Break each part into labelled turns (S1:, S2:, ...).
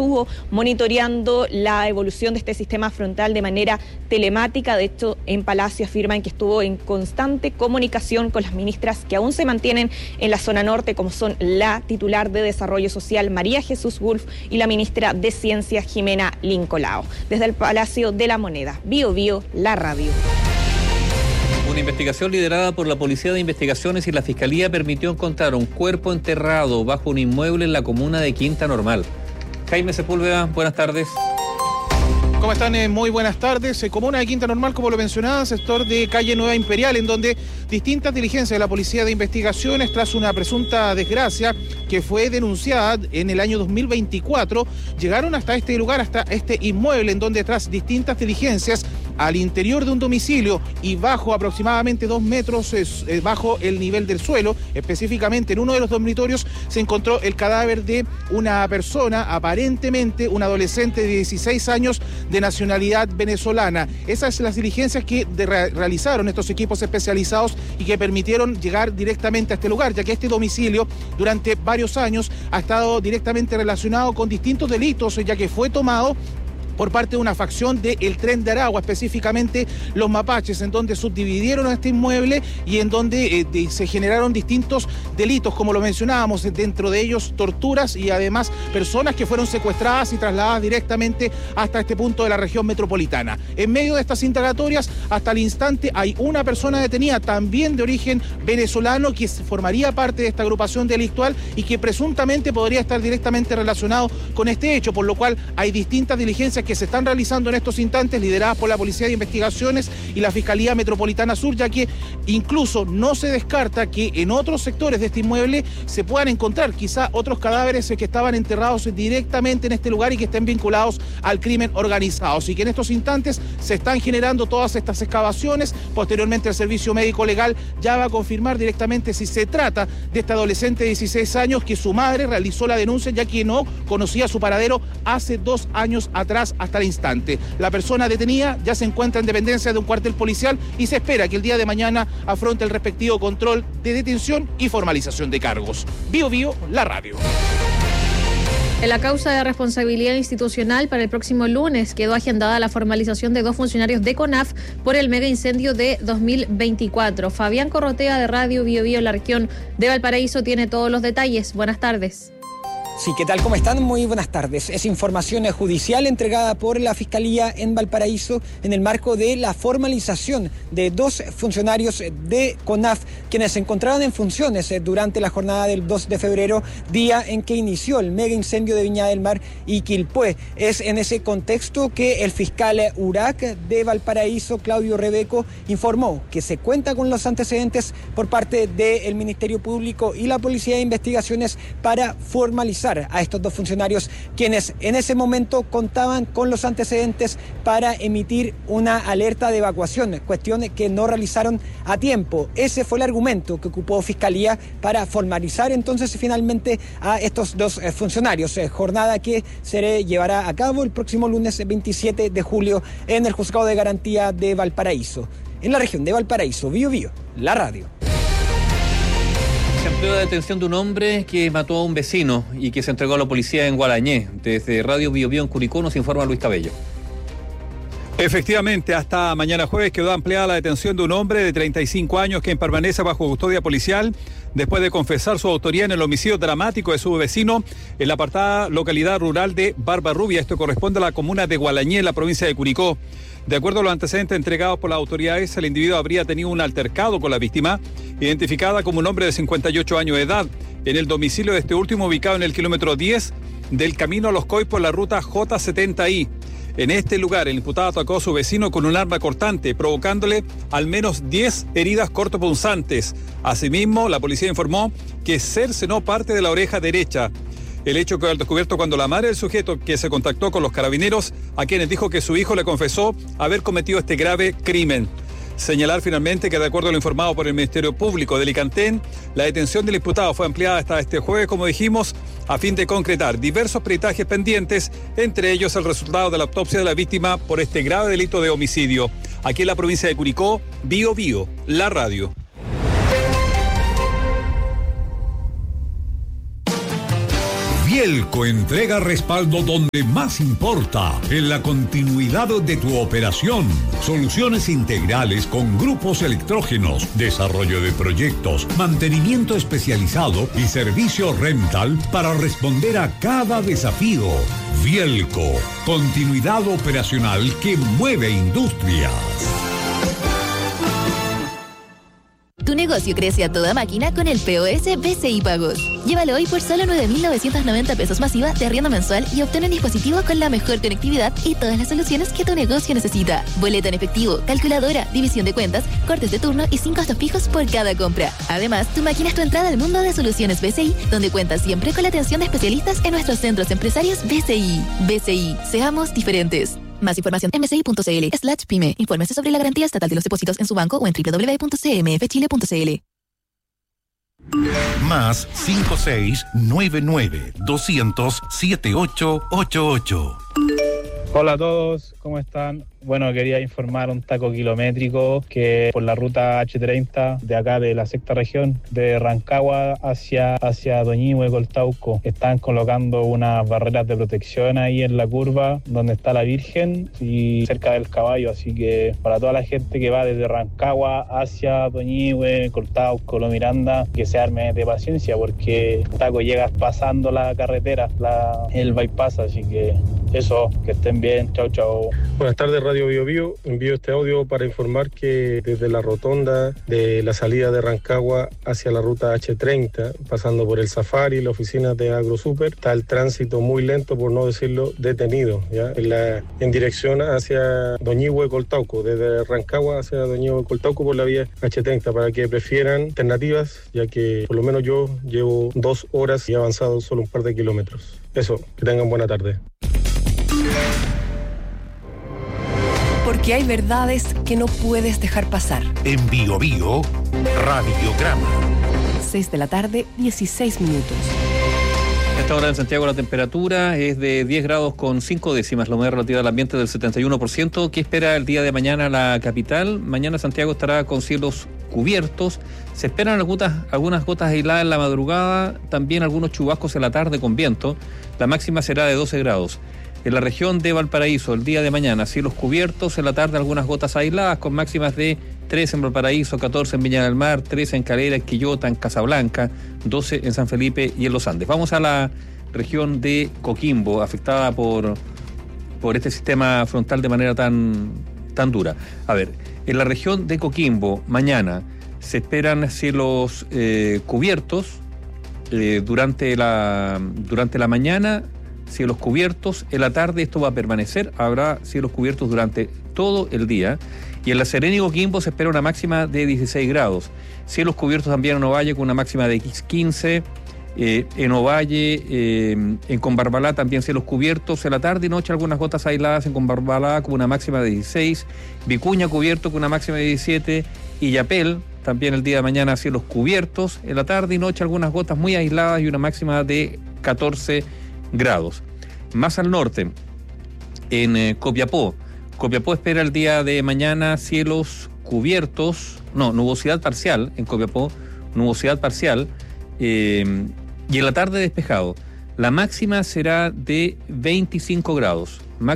S1: estuvo monitoreando la evolución de este sistema frontal de manera telemática. De hecho, en Palacio afirman que estuvo en constante comunicación con las ministras que aún se mantienen en la zona norte, como son la titular de Desarrollo Social, María Jesús Wolf, y la ministra de Ciencia, Jimena Lincolao. Desde el Palacio de la Moneda, Bío Bío, la radio.
S2: Una investigación liderada por la Policía de Investigaciones y la Fiscalía permitió encontrar un cuerpo enterrado bajo un inmueble en la comuna de Quinta Normal. Jaime Sepúlveda, buenas tardes.
S3: ¿Cómo están? Muy buenas tardes. Comuna de Quinta Normal, como lo mencionaba, sector de calle Nueva Imperial, en donde distintas diligencias de la Policía de Investigaciones, tras una presunta desgracia que fue denunciada en el año 2024, llegaron hasta este lugar, hasta este inmueble, en donde tras distintas diligencias al interior de un domicilio y bajo aproximadamente 2 metros bajo el nivel del suelo, específicamente en uno de los dormitorios, se encontró el cadáver de una persona, aparentemente un adolescente de 16 años de nacionalidad venezolana. Esas son las diligencias que realizaron estos equipos especializados y que permitieron llegar directamente a este lugar, ya que este domicilio durante varios años ha estado directamente relacionado con distintos delitos, ya que fue tomado por parte de una facción del Tren de Aragua, específicamente los mapaches, en donde subdividieron este inmueble y en donde se generaron distintos delitos, como lo mencionábamos, dentro de ellos torturas y además personas que fueron secuestradas y trasladadas directamente hasta este punto de la región metropolitana. En medio de estas indagatorias, hasta el instante hay una persona detenida, también de origen venezolano, que formaría parte de esta agrupación delictual y que presuntamente podría estar directamente relacionado con este hecho, por lo cual hay distintas diligencias que se están realizando en estos instantes, lideradas por la Policía de Investigaciones y la Fiscalía Metropolitana Sur, ya que incluso no se descarta que en otros sectores de este inmueble se puedan encontrar quizá otros cadáveres que estaban enterrados directamente en este lugar y que estén vinculados al crimen organizado. Así que en estos instantes se están generando todas estas excavaciones. Posteriormente el Servicio Médico Legal ya va a confirmar directamente si se trata de este adolescente de 16 años que su madre realizó la denuncia, ya que no conocía su paradero hace 2 años atrás hasta el instante. La persona detenida ya se encuentra en dependencia de un cuartel policial y se espera que el día de mañana afronte el respectivo control de detención y formalización de cargos. Bío Bío, la radio.
S4: En la causa de responsabilidad institucional, para el próximo lunes quedó agendada la formalización de 2 funcionarios de CONAF por el mega incendio de 2024. Fabián Corrotea, de Radio Bío Bío, la región de Valparaíso, tiene todos los detalles. Buenas tardes.
S5: Sí, ¿qué tal? ¿Cómo están? Muy buenas tardes. Es información judicial entregada por la Fiscalía en Valparaíso en el marco de la formalización de 2 funcionarios de CONAF quienes se encontraban en funciones durante la jornada del 2 de febrero, día en que inició el mega incendio de Viña del Mar y Quilpué. Es en ese contexto que el fiscal URAC de Valparaíso, Claudio Rebeco, informó que se cuenta con los antecedentes por parte del Ministerio Público y la Policía de Investigaciones para formalizar a estos 2 funcionarios, quienes en ese momento contaban con los antecedentes para emitir una alerta de evacuación, cuestión que no realizaron a tiempo. Ese fue el argumento que ocupó Fiscalía para formalizar entonces finalmente a estos 2 funcionarios, jornada que se llevará a cabo el próximo lunes 27 de julio en el Juzgado de Garantía de Valparaíso. En la región de Valparaíso, Bío Bío, la radio.
S2: Se amplió la detención de un hombre que mató a un vecino y que se entregó a la policía en Gualañé. Desde Radio Bío Bío en Curicó nos informa Luis Cabello.
S6: Efectivamente, hasta mañana jueves quedó ampliada la detención de un hombre de 35 años que permanece bajo custodia policial después de confesar su autoría en el homicidio dramático de su vecino en la apartada localidad rural de Barbarrubia. Esto corresponde a la comuna de Gualañé, en la provincia de Curicó. De acuerdo a los antecedentes entregados por las autoridades, el individuo habría tenido un altercado con la víctima, identificada como un hombre de 58 años de edad, en el domicilio de este último ubicado en el kilómetro 10 del camino a Los Coy por la ruta J70I. En este lugar, el imputado atacó a su vecino con un arma cortante, provocándole al menos 10 heridas cortopunzantes. Asimismo, la policía informó que cercenó parte de la oreja derecha. El hecho quedó al descubierto cuando la madre del sujeto, que se contactó con los carabineros, a quienes dijo que su hijo le confesó haber cometido este grave crimen. Señalar finalmente que, de acuerdo a lo informado por el Ministerio Público de Licantén, la detención del imputado fue ampliada hasta este jueves, como dijimos, a fin de concretar diversos peritajes pendientes, entre ellos el resultado de la autopsia de la víctima por este grave delito de homicidio. Aquí en la provincia de Curicó, Bío Bío, la radio.
S7: Bielco entrega respaldo donde más importa, en la continuidad de tu operación. Soluciones integrales con grupos electrógenos, desarrollo de proyectos, mantenimiento especializado y servicio rental para responder a cada desafío. Bielco, continuidad operacional que mueve industrias.
S8: Tu negocio crece a toda máquina con el POS BCI Pagos. Llévalo hoy por solo 9.990 pesos masiva de arriendo mensual y obtén un dispositivo con la mejor conectividad y todas las soluciones que tu negocio necesita. Boleto en efectivo, calculadora, división de cuentas, cortes de turno y sin costos fijos por cada compra. Además, tu máquina es tu entrada al mundo de soluciones BCI, donde cuentas siempre con la atención de especialistas en nuestros centros empresarios BCI. BCI, seamos diferentes. Más información en bci.cl/pyme. Infórmese sobre la garantía estatal de los depósitos en su banco o en www.cmfchile.cl.
S9: Más 5699-200-7888.
S10: Hola a todos, ¿cómo están? Bueno, quería informar un taco kilométrico que por la ruta H30 de acá de la sexta región, de Rancagua hacia Doñihue, Coltauco, están colocando unas barreras de protección ahí en la curva donde está la Virgen y cerca del Caballo, así que para toda la gente que va desde Rancagua hacia Doñihue, Coltauco, Lo Miranda, que se arme de paciencia porque taco llegas pasando la carretera, el bypass, así que eso, que estén bien, chao chao.
S11: Buenas tardes, Radio Bio Bio. Envío este audio para informar que desde la rotonda de la salida de Rancagua hacia la ruta H30, pasando por el Safari y la oficina de AgroSuper, está el tránsito muy lento, por no decirlo detenido, ¿ya? En dirección hacia Doñihue, Coltauco, desde Rancagua hacia Doñihue, Coltauco por la vía H30, para que prefieran alternativas, ya que por lo menos yo llevo 2 horas y he avanzado solo un par de kilómetros. Eso, que tengan buena tarde.
S12: Porque hay verdades que no puedes dejar pasar.
S9: En Bio Bio, Radiograma.
S12: 6 de la tarde, 16 minutos.
S2: A esta hora en Santiago la temperatura es de 10 grados con 5 décimas, la humedad relativa del ambiente del 71%. ¿Qué espera el día de mañana la capital? Mañana Santiago estará con cielos cubiertos. Se esperan algunas gotas aisladas en la madrugada, también algunos chubascos en la tarde con viento. La máxima será de 12 grados. En la región de Valparaíso, el día de mañana, cielos cubiertos, en la tarde algunas gotas aisladas con máximas de 13 en Valparaíso, 14 en Viña del Mar, 13 en Calera, en Quillota, en Casablanca, 12 en San Felipe y en Los Andes. Vamos a la región de Coquimbo, afectada por este sistema frontal de manera tan dura. A ver, en la región de Coquimbo, mañana se esperan cielos cubiertos durante la mañana. Cielos cubiertos, en la tarde esto va a permanecer, habrá cielos cubiertos durante todo el día. Y en La Serena y Coquimbo se espera una máxima de 16 grados. Cielos cubiertos también en Ovalle con una máxima de 15. En Ovalle, en Combarbalá también cielos cubiertos. En la tarde y noche algunas gotas aisladas en Combarbalá con una máxima de 16. Vicuña cubierto con una máxima de 17. Y Yapel también el día de mañana cielos cubiertos. En la tarde y noche algunas gotas muy aisladas y una máxima de 14 grados. Más al norte, en Copiapó espera el día de mañana cielos cubiertos, nubosidad parcial en Copiapó, nubosidad parcial, y en la tarde despejado. La máxima será de 25 grados,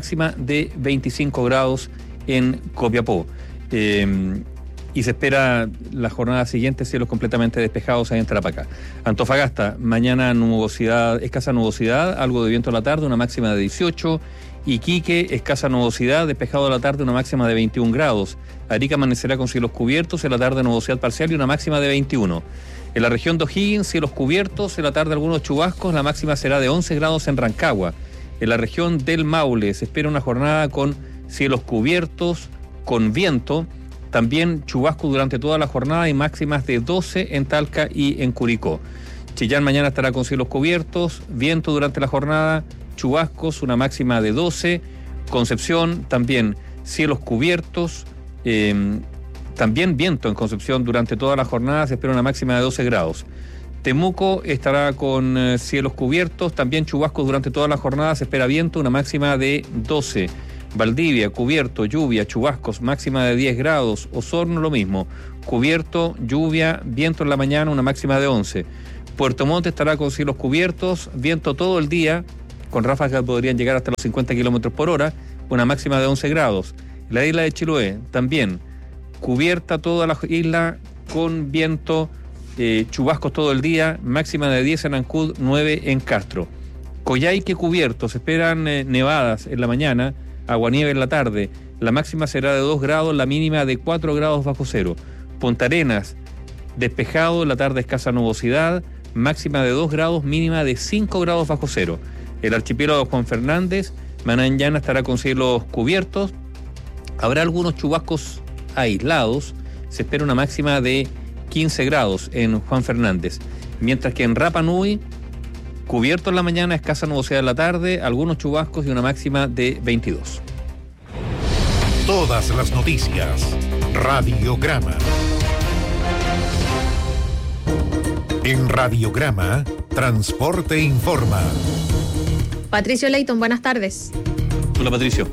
S2: en Copiapó. Y se espera la jornada siguiente cielos completamente despejados ahí en Tarapacá. Antofagasta, mañana escasa nubosidad, algo de viento a la tarde, una máxima de 18. Iquique, escasa nubosidad, despejado a la tarde, una máxima de 21 grados. Arica amanecerá con cielos cubiertos, en la tarde nubosidad parcial y una máxima de 21. En la región de O'Higgins, cielos cubiertos, en la tarde algunos chubascos, la máxima será de 11 grados en Rancagua. En la región del Maule se espera una jornada con cielos cubiertos, con viento. También chubascos durante toda la jornada y máximas de 12 en Talca y en Curicó. Chillán mañana estará con cielos cubiertos, viento durante la jornada, chubascos, una máxima de 12. Concepción también cielos cubiertos, también viento en Concepción durante toda la jornada, se espera una máxima de 12 grados. Temuco estará con cielos cubiertos, también chubascos durante toda la jornada, se espera viento, una máxima de 12. Valdivia, cubierto, lluvia, chubascos, máxima de 10 grados. Osorno, lo mismo, cubierto, lluvia, viento en la mañana, una máxima de 11. Puerto Montt estará con cielos cubiertos, viento todo el día, con ráfagas que podrían llegar hasta los 50 kilómetros por hora, una máxima de 11 grados. La isla de Chiloé también cubierta toda la isla con viento, chubascos todo el día, máxima de 10 en Ancud, 9 en Castro. Coyhaique cubierto, se esperan nevadas en la mañana, aguanieve en la tarde, la máxima será de 2 grados, la mínima de 4 grados bajo cero. Punta Arenas, despejado, en la tarde escasa nubosidad, máxima de 2 grados, mínima de 5 grados bajo cero. El archipiélago Juan Fernández, Mananyana estará con cielos cubiertos, habrá algunos chubascos aislados, se espera una máxima de 15 grados en Juan Fernández, mientras que en Rapa Nui, cubierto en la mañana, escasa nubosidad en la tarde, algunos chubascos y una máxima de 22.
S9: Todas las noticias, Radiograma. En Radiograma, Transporte Informa.
S4: Patricio Leighton, buenas tardes.
S2: Hola, Patricio.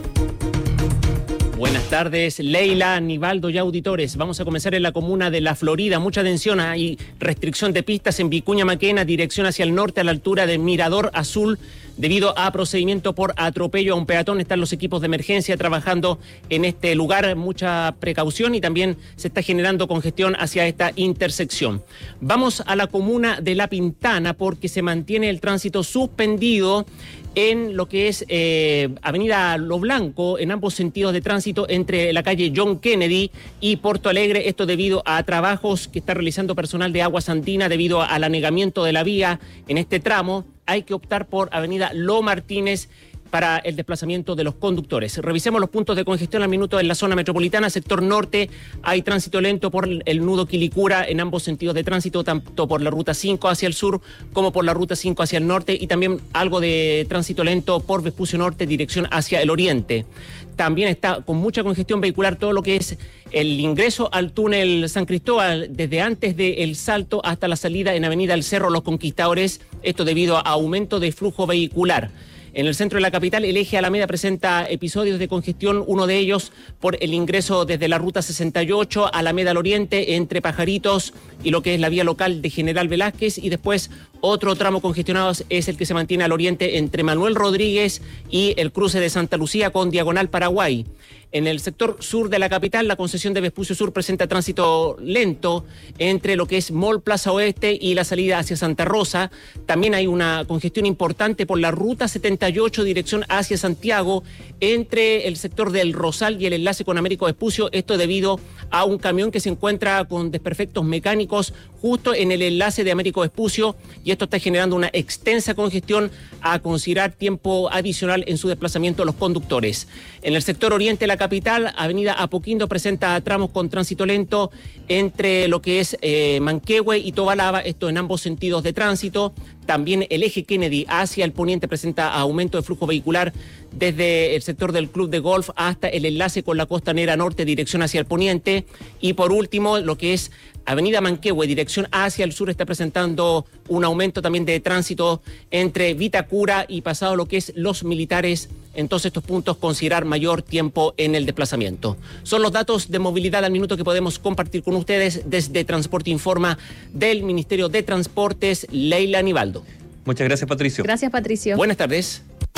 S13: Buenas tardes, Leila, Nivaldo y auditores. Vamos a comenzar en la comuna de La Florida. Mucha atención, hay restricción de pistas en Vicuña Maquena, dirección hacia el norte a la altura de Mirador Azul. Debido a procedimiento por atropello a un peatón, están los equipos de emergencia trabajando en este lugar. Mucha precaución y también se está generando congestión hacia esta intersección. Vamos a la comuna de La Pintana porque se mantiene el tránsito suspendido en lo que es Avenida Lo Blanco, en ambos sentidos de tránsito, entre la calle John Kennedy y Porto Alegre. Esto debido a trabajos que está realizando personal de Aguas Andinas debido al anegamiento de la vía en este tramo. Hay que optar por Avenida Lo Martínez para el desplazamiento de los conductores. Revisemos los puntos de congestión al minuto en la zona metropolitana. Sector norte, hay tránsito lento por el nudo Quilicura en ambos sentidos de tránsito, tanto por la ruta 5 hacia el sur como por la ruta 5 hacia el norte, y también algo de tránsito lento por Vespucio Norte, dirección hacia el oriente. También está con mucha congestión vehicular todo lo que es el ingreso al túnel San Cristóbal, desde antes del Salto hasta la salida en Avenida El Cerro Los Conquistadores, esto debido a aumento de flujo vehicular. En el centro de la capital, el eje Alameda presenta episodios de congestión, uno de ellos por el ingreso desde la ruta 68, Alameda al Oriente, entre Pajaritos y lo que es la vía local de General Velázquez, y después otro tramo congestionado es el que se mantiene al oriente entre Manuel Rodríguez y el cruce de Santa Lucía con Diagonal Paraguay. En el sector sur de la capital, la concesión de Vespucio Sur presenta tránsito lento entre lo que es Mall Plaza Oeste y la salida hacia Santa Rosa. También hay una congestión importante por la ruta 78, dirección hacia Santiago, entre el sector del Rosal y el enlace con Américo Vespucio. Esto debido a un camión que se encuentra con desperfectos mecánicos justo en el enlace de Américo Vespucio, y esto está generando una extensa congestión a considerar tiempo adicional en su desplazamiento de los conductores. En el sector oriente de la capital, Avenida Apoquindo presenta tramos con tránsito lento entre lo que es Manquehue y Tobalaba, esto en ambos sentidos de tránsito. También el eje Kennedy hacia el poniente presenta aumento de flujo vehicular desde el sector del Club de Golf hasta el enlace con la Costanera Norte, dirección hacia el poniente. Y por último, lo que es Avenida Manquehue, dirección hacia el sur, está presentando un aumento también de tránsito entre Vitacura y pasado lo que es Los Militares. En todos estos puntos considerar mayor tiempo en el desplazamiento. Son los datos de movilidad al minuto que podemos compartir con ustedes desde Transporte Informa del Ministerio de Transportes. Leila Nivaldo.
S2: Muchas gracias, Patricio.
S4: Gracias, Patricio.
S13: Buenas tardes.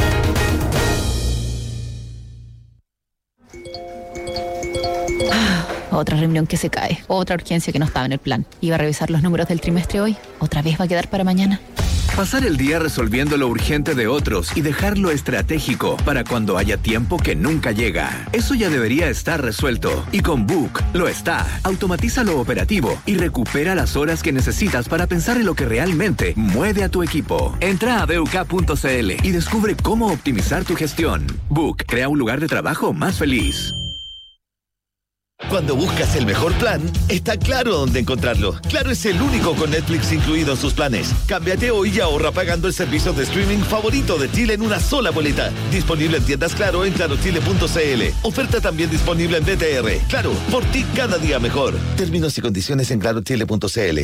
S14: Otra reunión que se cae, otra urgencia que no estaba en el plan. Iba a revisar los números del trimestre hoy, otra vez va a quedar para mañana.
S15: Pasar el día resolviendo lo urgente de otros y dejar lo estratégico para cuando haya tiempo que nunca llega. Eso ya debería estar resuelto. Y con Book lo está. Automatiza lo operativo y recupera las horas que necesitas para pensar en lo que realmente mueve a tu equipo. Entra a BUK.cl y descubre cómo optimizar tu gestión. Book crea un lugar de trabajo más feliz.
S16: Cuando buscas el mejor plan, está Claro dónde encontrarlo. Claro es el único con Netflix incluido en sus planes. Cámbiate hoy y ahorra pagando el servicio de streaming favorito de Chile en una sola boleta. Disponible en tiendas Claro en clarochile.cl. Oferta también disponible en BTR. Claro, por ti cada día mejor. Términos y condiciones en clarochile.cl.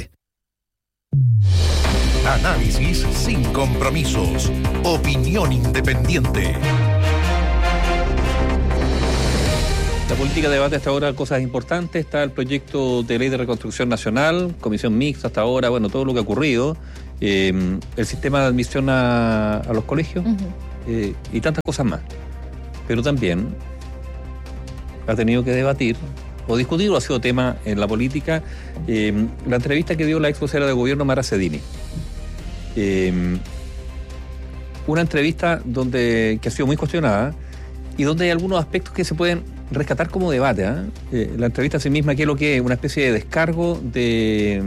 S9: Análisis sin compromisos. Opinión independiente.
S2: La política debate hasta ahora cosas importantes. Está el proyecto de ley de reconstrucción nacional, comisión mixta hasta ahora, bueno, todo lo que ha ocurrido. El sistema de admisión a los colegios y tantas cosas más. Pero también ha tenido que debatir o discutir, o ha sido tema en la política, la entrevista que dio la ex vocera de gobierno Mara Cedini. Una entrevista que ha sido muy cuestionada y donde hay algunos aspectos que se pueden rescatar como debate. La entrevista en sí misma, que es lo que es una especie de descargo de...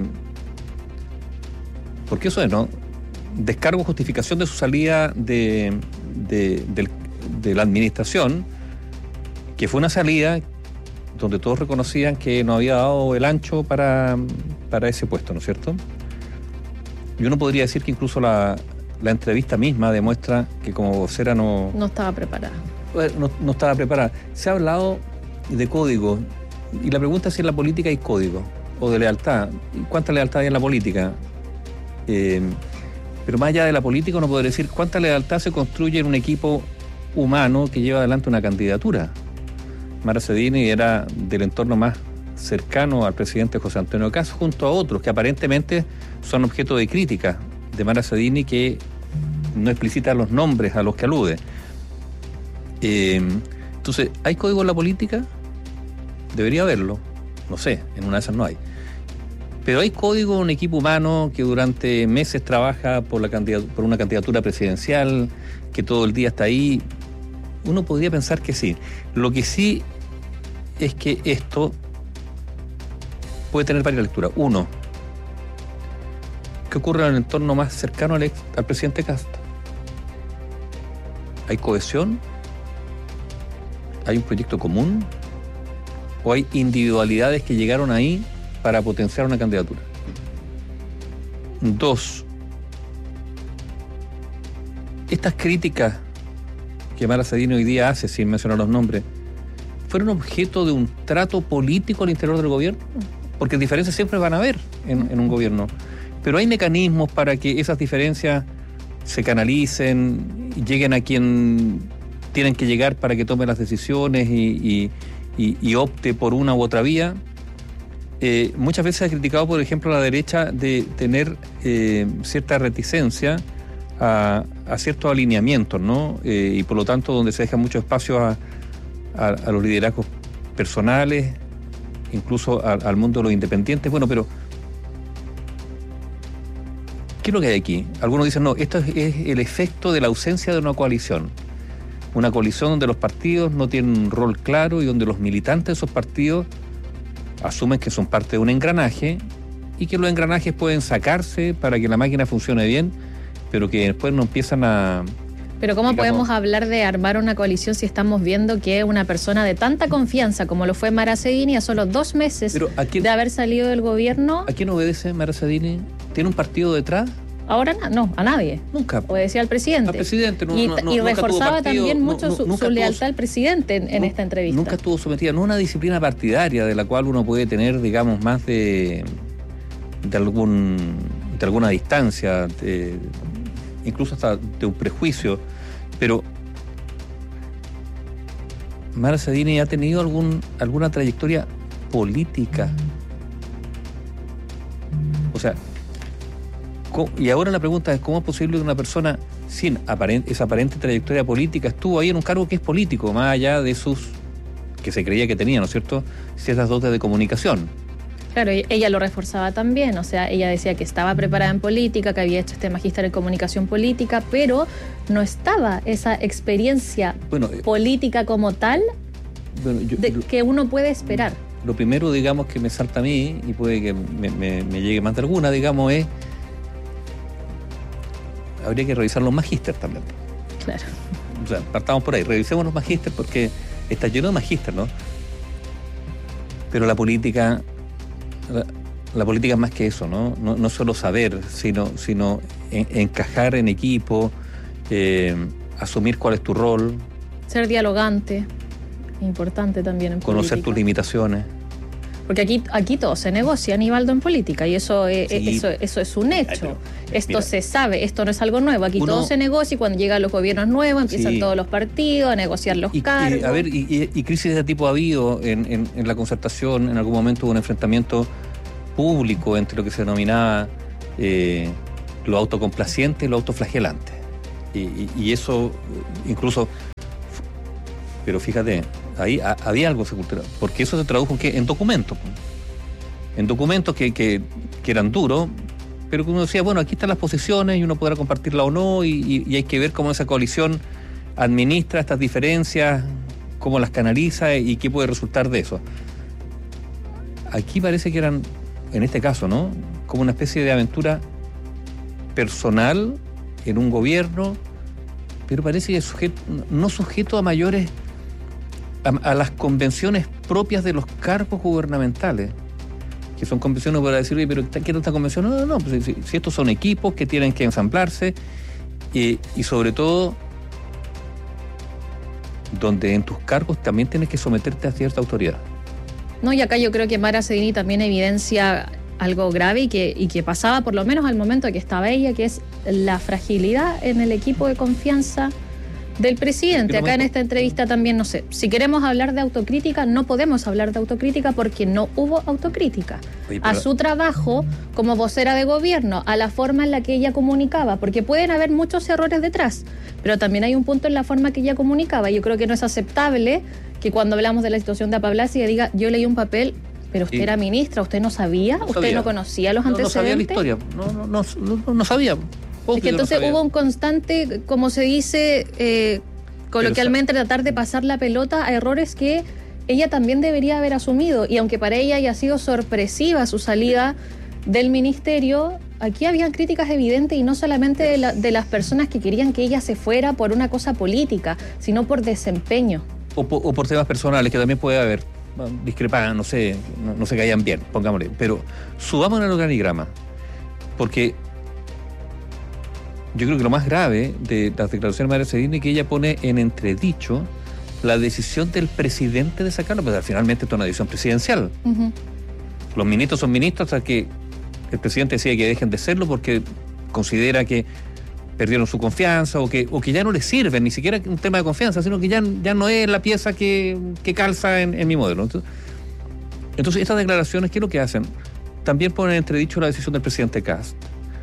S2: Porque eso es, ¿no? Descargo, justificación de su salida de la administración, que fue una salida donde todos reconocían que no había dado el ancho para ese puesto, ¿no es cierto? Y uno podría decir que incluso la entrevista misma demuestra que como vocera no
S4: estaba preparada.
S2: No estaba preparada. Se ha hablado de código, y la pregunta es si en la política hay código, o de lealtad. ¿Cuánta lealtad hay en la política? Pero más allá de la política, uno podría decir cuánta lealtad se construye en un equipo humano que lleva adelante una candidatura. Mara Cedini era del entorno más cercano al presidente José Antonio Kast, junto a otros que aparentemente son objeto de crítica de Mara Cedini, que no explicita los nombres a los que alude. Entonces, ¿hay código en la política? Debería haberlo. No sé, en una de esas no hay. Pero hay código en un equipo humano que durante meses trabaja por una candidatura presidencial, que todo el día está ahí. Uno podría pensar que sí. Lo que sí es que esto puede tener varias lecturas. Uno, ¿qué ocurre en el entorno más cercano al presidente Kast? ¿Hay cohesión? ¿Hay un proyecto común? ¿O hay individualidades que llegaron ahí para potenciar una candidatura? Dos, estas críticas que Mara Cedini hoy día hace, sin mencionar los nombres, ¿fueron objeto de un trato político al interior del gobierno? Porque diferencias siempre van a haber en un gobierno. Pero hay mecanismos para que esas diferencias se canalicen y lleguen a quien tienen que llegar para que tome las decisiones y opte por una u otra vía. Muchas veces se ha criticado, por ejemplo, a la derecha de tener cierta reticencia a ciertos alineamientos, ¿no? Y por lo tanto donde se deja mucho espacio a los liderazgos personales, incluso al mundo de los independientes. Bueno, pero ¿qué es lo que hay aquí? Algunos dicen, no, esto es el efecto de la ausencia de una coalición. Una coalición donde los partidos no tienen un rol claro y donde los militantes de esos partidos asumen que son parte de un engranaje y que los engranajes pueden sacarse para que la máquina funcione bien, pero que después no empiezan a...
S4: Pero ¿cómo podemos hablar de armar una coalición si estamos viendo que una persona de tanta confianza como lo fue Mara Cedini a solo 2 meses de haber salido del gobierno?
S2: ¿A quién obedece Mara Cedini? ¿Tiene un partido detrás?
S4: Ahora no, a nadie.
S2: Nunca.
S4: Obedecía al presidente.
S2: Al presidente,
S4: y reforzaba también mucho su lealtad al presidente en esta entrevista.
S2: Nunca estuvo sometida, no a una disciplina partidaria de la cual uno puede tener, digamos, más de alguna distancia, incluso hasta de un prejuicio. Pero Mara Cedini ha tenido alguna trayectoria política. O sea, y ahora la pregunta es, ¿cómo es posible que una persona sin esa aparente trayectoria política estuvo ahí en un cargo que es político, más allá de sus, que se creía que tenía, ¿no es cierto?, ciertas dotes de comunicación?
S4: Claro, ella lo reforzaba también, o sea, ella decía que estaba preparada en política, que había hecho este magíster en comunicación política, pero no estaba esa experiencia política como tal que uno puede esperar.
S2: Lo primero, digamos, que me salta a mí, y puede que me llegue más de alguna, digamos, es habría que revisar los magísteres también.
S4: Claro.
S2: O sea, partamos por ahí, revisemos los magísteres porque está lleno de magísteres, ¿no? Pero la política es más que eso, ¿no? No solo saber, sino encajar en equipo, asumir cuál es tu rol.
S4: Ser dialogante, importante también en política.
S2: Conocer tus limitaciones.
S4: Porque aquí todo se negocia, Aníbaldo, en política, y eso es un hecho. Esto se sabe, esto no es algo nuevo. Aquí todo se negocia y cuando llegan los gobiernos nuevos empiezan todos los partidos a negociar los cargos.
S2: Y crisis de este tipo ha habido en la concertación. En algún momento hubo un enfrentamiento público entre lo que se denominaba lo autocomplaciente y lo autoflagelante. Y eso incluso... Pero fíjate, ahí había algo cultural, porque eso se tradujo en documentos. En documentos que eran duros, pero que uno decía, bueno, aquí están las posiciones y uno podrá compartirla o no, y hay que ver cómo esa coalición administra estas diferencias, cómo las canaliza y qué puede resultar de eso. Aquí parece que eran, en este caso, ¿no?, como una especie de aventura personal en un gobierno, pero parece que no sujeto a mayores, a las convenciones propias de los cargos gubernamentales, que son convenciones para decir, oye, pero ¿qué es esta convención? No, pues si estos son equipos que tienen que ensamblarse y sobre todo donde en tus cargos también tienes que someterte a cierta autoridad.
S4: No, y acá yo creo que Mara Sedini también evidencia algo grave y que pasaba por lo menos al momento que estaba ella, que es la fragilidad en el equipo de confianza del presidente. Acá en esta entrevista también, no sé, si queremos hablar de autocrítica, no podemos hablar de autocrítica porque no hubo autocrítica. A su trabajo como vocera de gobierno, a la forma en la que ella comunicaba, porque pueden haber muchos errores detrás, pero también hay un punto en la forma que ella comunicaba. Yo creo que no es aceptable que cuando hablamos de la situación de Apablas ella diga, yo leí un papel, pero usted era ministra, ¿usted no sabía? ¿Usted no conocía los antecedentes?
S2: No sabía la historia, no sabía.
S4: Es que entonces hubo un constante, como se dice coloquialmente, tratar de pasar la pelota a errores que ella también debería haber asumido. Y aunque para ella haya sido sorpresiva su salida del ministerio, aquí habían críticas evidentes y no solamente de las personas que querían que ella se fuera por una cosa política, sino por desempeño.
S2: O por temas personales, que también puede haber discrepadas, no se caían bien, pongámosle. Pero subamos en el organigrama, porque yo creo que lo más grave de las declaraciones de Mara Sedini es que ella pone en entredicho la decisión del presidente de sacarlo, pero finalmente esto es una decisión presidencial. Uh-huh. Los ministros son ministros hasta que el presidente decide que dejen de serlo porque considera que perdieron su confianza o que ya no les sirven, ni siquiera un tema de confianza, sino que ya no es la pieza que calza en mi modelo. Entonces estas declaraciones, ¿qué es lo que hacen? También ponen en entredicho la decisión del presidente Kast,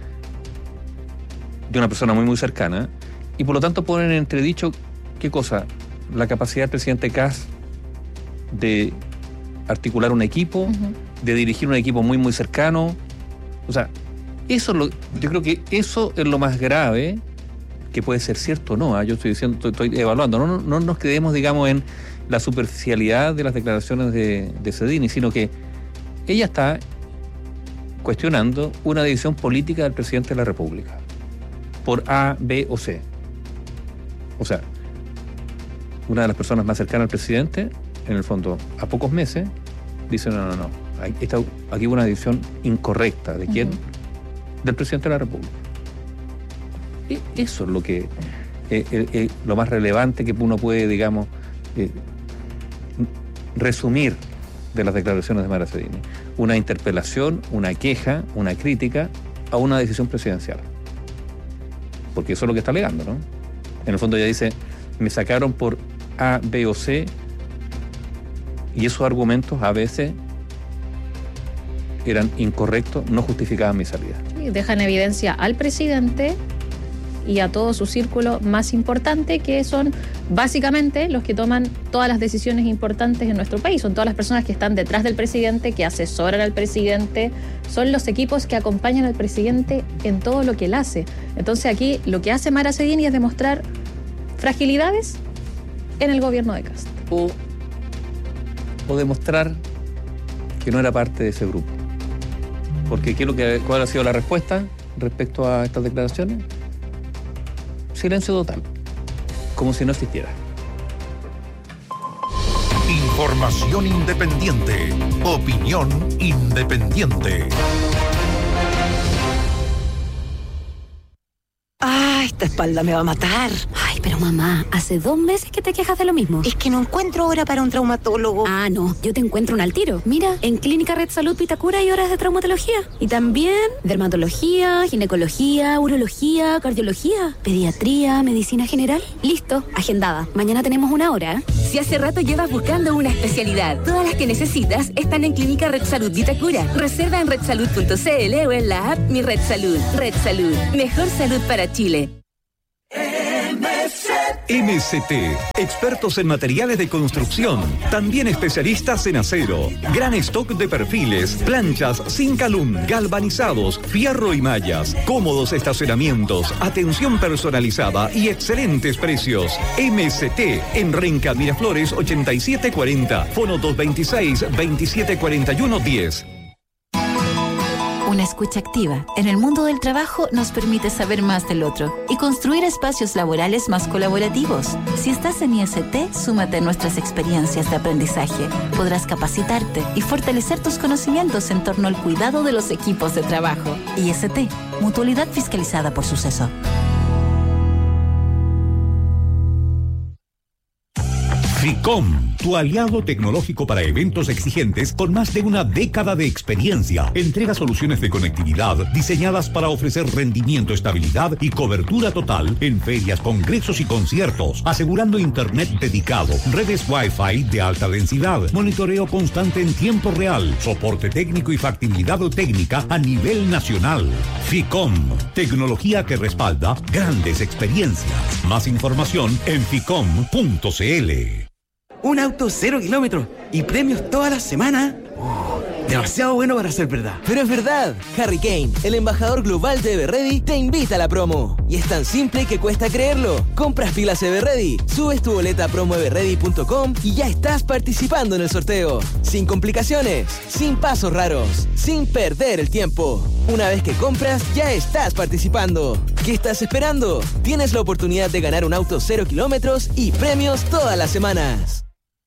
S2: de una persona muy muy cercana, y por lo tanto ponen en entredicho, ¿qué cosa? La capacidad del presidente Kast de articular un equipo, uh-huh, de dirigir un equipo muy muy cercano. O sea, yo creo que eso es lo más grave, que puede ser cierto o no. Yo estoy evaluando, no nos quedemos, digamos, en la superficialidad de las declaraciones de Sedini, sino que ella está cuestionando una decisión política del presidente de la República por A, B o C. O sea, una de las personas más cercanas al presidente, en el fondo, a pocos meses, dice no. Aquí hubo una decisión incorrecta. ¿De quién? Uh-huh. Del presidente de la República. Eso es lo que lo más relevante que uno puede, digamos, resumir de las declaraciones de Mara Sedini. Una interpelación, una queja, una crítica a una decisión presidencial. Porque eso es lo que está alegando, ¿no? En el fondo ella dice, me sacaron por A, B o C, y esos argumentos a veces eran incorrectos, no justificaban mi salida.
S4: Y dejan en evidencia al presidente y a todo su círculo más importante, que son básicamente los que toman todas las decisiones importantes en nuestro país. Son todas las personas que están detrás del presidente, que asesoran al presidente, son los equipos que acompañan al presidente en todo lo que él hace. Entonces aquí lo que hace Mara Sedini es demostrar fragilidades en el gobierno de Kast.
S2: O demostrar que no era parte de ese grupo. Porque ¿cuál ha sido la respuesta respecto a estas declaraciones? Silencio total, como si no existiera.
S9: Información independiente, opinión independiente.
S17: ¡Ah, esta espalda me va a matar! Ay, pero mamá, hace 2 meses que te quejas de lo mismo.
S18: Es que no encuentro hora para un traumatólogo.
S17: Ah, no, yo te encuentro un al tiro. Mira, en Clínica Red Salud Vitacura hay horas de traumatología. Y también dermatología, ginecología, urología, cardiología, pediatría, medicina general. Listo, agendada. Mañana tenemos una hora.
S19: Si hace rato llevas buscando una especialidad, todas las que necesitas están en Clínica Red Salud Vitacura. Reserva en redsalud.cl o en la app Mi Red Salud. Red Salud, mejor salud para Chile.
S20: MST, expertos en materiales de construcción, también especialistas en acero, gran stock de perfiles, planchas sin calum, galvanizados, fierro y mallas, cómodos estacionamientos, atención personalizada y excelentes precios. MST en Renca Miraflores 8740, fono 226-2741-10.
S14: Una escucha activa en el mundo del trabajo nos permite saber más del otro y construir espacios laborales más colaborativos. Si estás en IST, súmate a nuestras experiencias de aprendizaje. Podrás capacitarte y fortalecer tus conocimientos en torno al cuidado de los equipos de trabajo. IST, Mutualidad fiscalizada por Suceso.
S7: FICOM, tu aliado tecnológico para eventos exigentes con más de una década de experiencia. Entrega soluciones de conectividad diseñadas para ofrecer rendimiento, estabilidad y cobertura total en ferias, congresos y conciertos, asegurando internet dedicado, redes Wi-Fi de alta densidad, monitoreo constante en tiempo real, soporte técnico y factibilidad técnica a nivel nacional. FICOM, tecnología que respalda grandes experiencias. Más información en ficom.cl.
S21: Un auto 0 kilómetros y premios toda la semana. Demasiado bueno para ser verdad.
S22: Pero es verdad. Harry Kane, el embajador global de Everready, te invita a la promo. Y es tan simple que cuesta creerlo. Compras pilas Everready, subes tu boleta a promoeverready.com y ya estás participando en el sorteo. Sin complicaciones, sin pasos raros, sin perder el tiempo. Una vez que compras, ya estás participando. ¿Qué estás esperando? Tienes la oportunidad de ganar un auto 0 kilómetros y premios todas las semanas.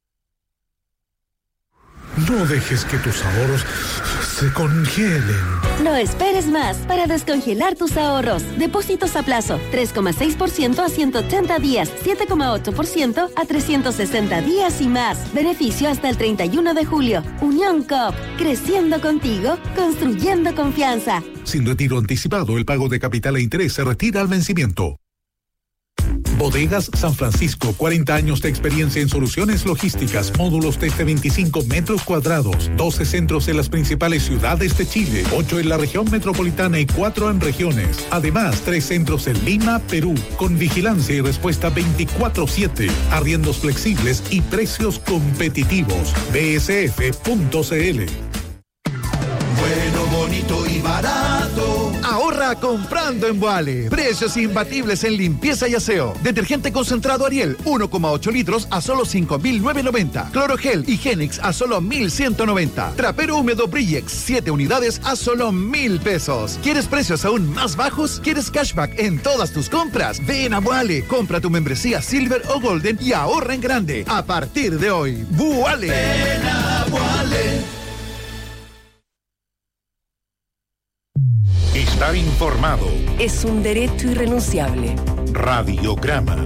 S9: No dejes que tus ahorros se congelen.
S19: No esperes más para descongelar tus ahorros. Depósitos a plazo, 3,6% a 180 días, 7,8% a 360 días y más. Beneficio hasta el 31 de julio. Unión Coop, creciendo contigo, construyendo confianza.
S9: Sin retiro anticipado, el pago de capital e interés se retira al vencimiento. Bodegas San Francisco, 40 años de experiencia en soluciones logísticas, módulos desde 25 metros cuadrados, 12 centros en las principales ciudades de Chile, 8 en la región metropolitana y 4 en regiones. Además, 3 centros en Lima, Perú, con vigilancia y respuesta 24/7, arriendos flexibles y precios competitivos. bsf.cl.
S23: Bueno, bonito y barato. Ahorra comprando en Boale. Precios imbatibles en limpieza y aseo. Detergente concentrado Ariel, 1,8 litros a solo 5.990. Clorogel y Genix a solo 1.190. Trapero húmedo Brillex, 7 unidades a solo 1.000 pesos. ¿Quieres precios aún más bajos? ¿Quieres cashback en todas tus compras? Ven a Boale. Compra tu membresía Silver o Golden y ahorra en grande. A partir de hoy, Boale. Ven a Boale.
S9: Estar informado
S12: es un derecho irrenunciable.
S9: Radiograma.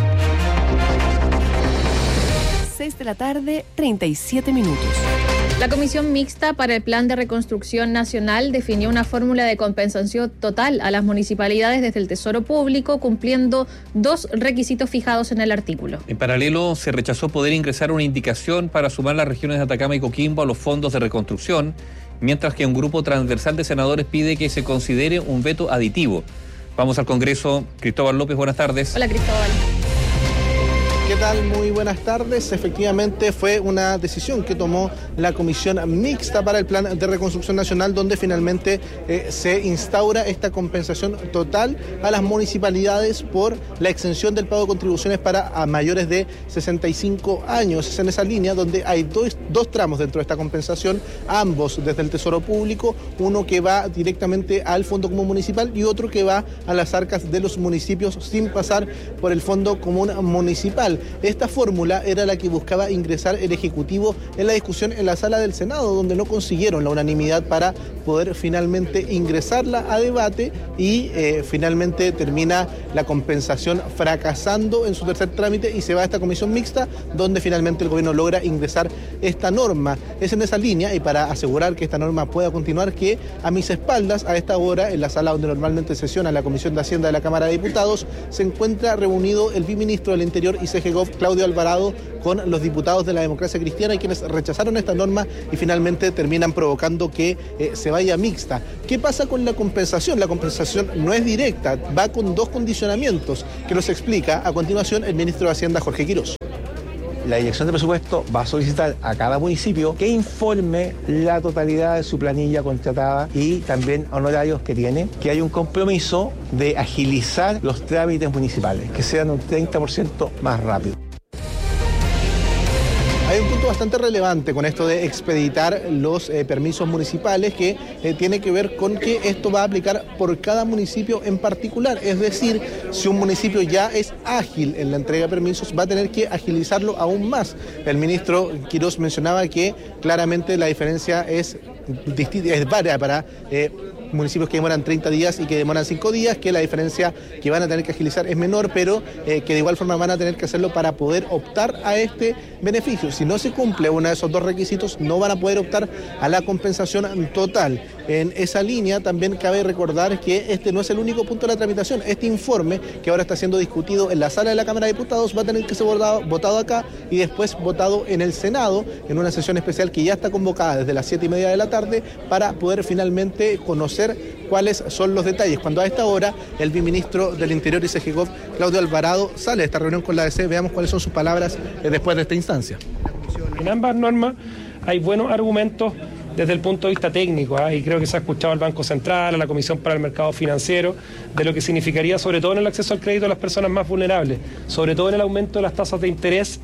S12: 6 de la tarde, 37 minutos.
S4: La Comisión Mixta para el Plan de Reconstrucción Nacional definió una fórmula de compensación total a las municipalidades desde el Tesoro Público, cumpliendo 2 requisitos fijados en el artículo.
S2: En paralelo, se rechazó poder ingresar una indicación para sumar las regiones de Atacama y Coquimbo a los fondos de reconstrucción, mientras que un grupo transversal de senadores pide que se considere un veto aditivo. Vamos al Congreso. Cristóbal López, buenas tardes.
S4: Hola, Cristóbal.
S24: ¿Qué tal? Muy buenas tardes. Efectivamente fue una decisión que tomó la Comisión Mixta para el Plan de Reconstrucción Nacional, donde finalmente se instaura esta compensación total a las municipalidades por la exención del pago de contribuciones para mayores de 65 años. Es en esa línea donde hay dos tramos dentro de esta compensación, ambos desde el Tesoro Público, uno que va directamente al Fondo Común Municipal y otro que va a las arcas de los municipios sin pasar por el Fondo Común Municipal. Esta fórmula era la que buscaba ingresar el Ejecutivo en la discusión en la sala del Senado, donde no consiguieron la unanimidad para poder finalmente ingresarla a debate y finalmente termina la compensación fracasando en su tercer trámite y se va a esta comisión mixta, donde finalmente el gobierno logra ingresar esta norma. Es en esa línea, y para asegurar que esta norma pueda continuar, que a mis espaldas, a esta hora, en la sala donde normalmente sesiona la Comisión de Hacienda de la Cámara de Diputados, se encuentra reunido el viceministro del Interior y CGGOV, Claudio Alvarado, con los diputados de la Democracia Cristiana, y quienes rechazaron esta norma y finalmente terminan provocando que se vaya mixta. ¿Qué pasa con la compensación? La compensación no es directa, va con dos condicionamientos que nos explica a continuación el ministro de Hacienda, Jorge Quirós.
S1: La Dirección de Presupuesto va a solicitar a cada municipio que informe la totalidad de su planilla contratada y también honorarios que tiene, que hay un compromiso de agilizar los trámites municipales, que sean un 30% más rápido.
S24: Hay un punto bastante relevante con esto de expeditar los permisos municipales, que tiene que ver con que esto va a aplicar por cada municipio en particular. Es decir, si un municipio ya es ágil en la entrega de permisos, va a tener que agilizarlo aún más. El ministro Quirós mencionaba que claramente la diferencia es varia para municipios que demoran 30 días y que demoran 5 días, que la diferencia que van a tener que agilizar es menor, pero que de igual forma van a tener que hacerlo para poder optar a este beneficio. Si no se cumple uno de esos dos requisitos, no van a poder optar a la compensación total. En esa línea también cabe recordar que este no es el único punto de la tramitación. Este informe, que ahora está siendo discutido en la sala de la Cámara de Diputados, va a tener que ser votado acá y después votado en el Senado, en una sesión especial que ya está convocada desde las 7:30 de la tarde, para poder finalmente conocer cuáles son los detalles. Cuando a esta hora el viceministro del Interior y CGGOV, Claudio Alvarado, sale de esta reunión con la ADC, veamos cuáles son sus palabras después de esta instancia.
S3: En ambas normas hay buenos argumentos desde el punto de vista técnico, y creo que se ha escuchado al Banco Central, a la Comisión para el Mercado Financiero, de lo que significaría sobre todo en el acceso al crédito de las personas más vulnerables, sobre todo en el aumento de las tasas de interés.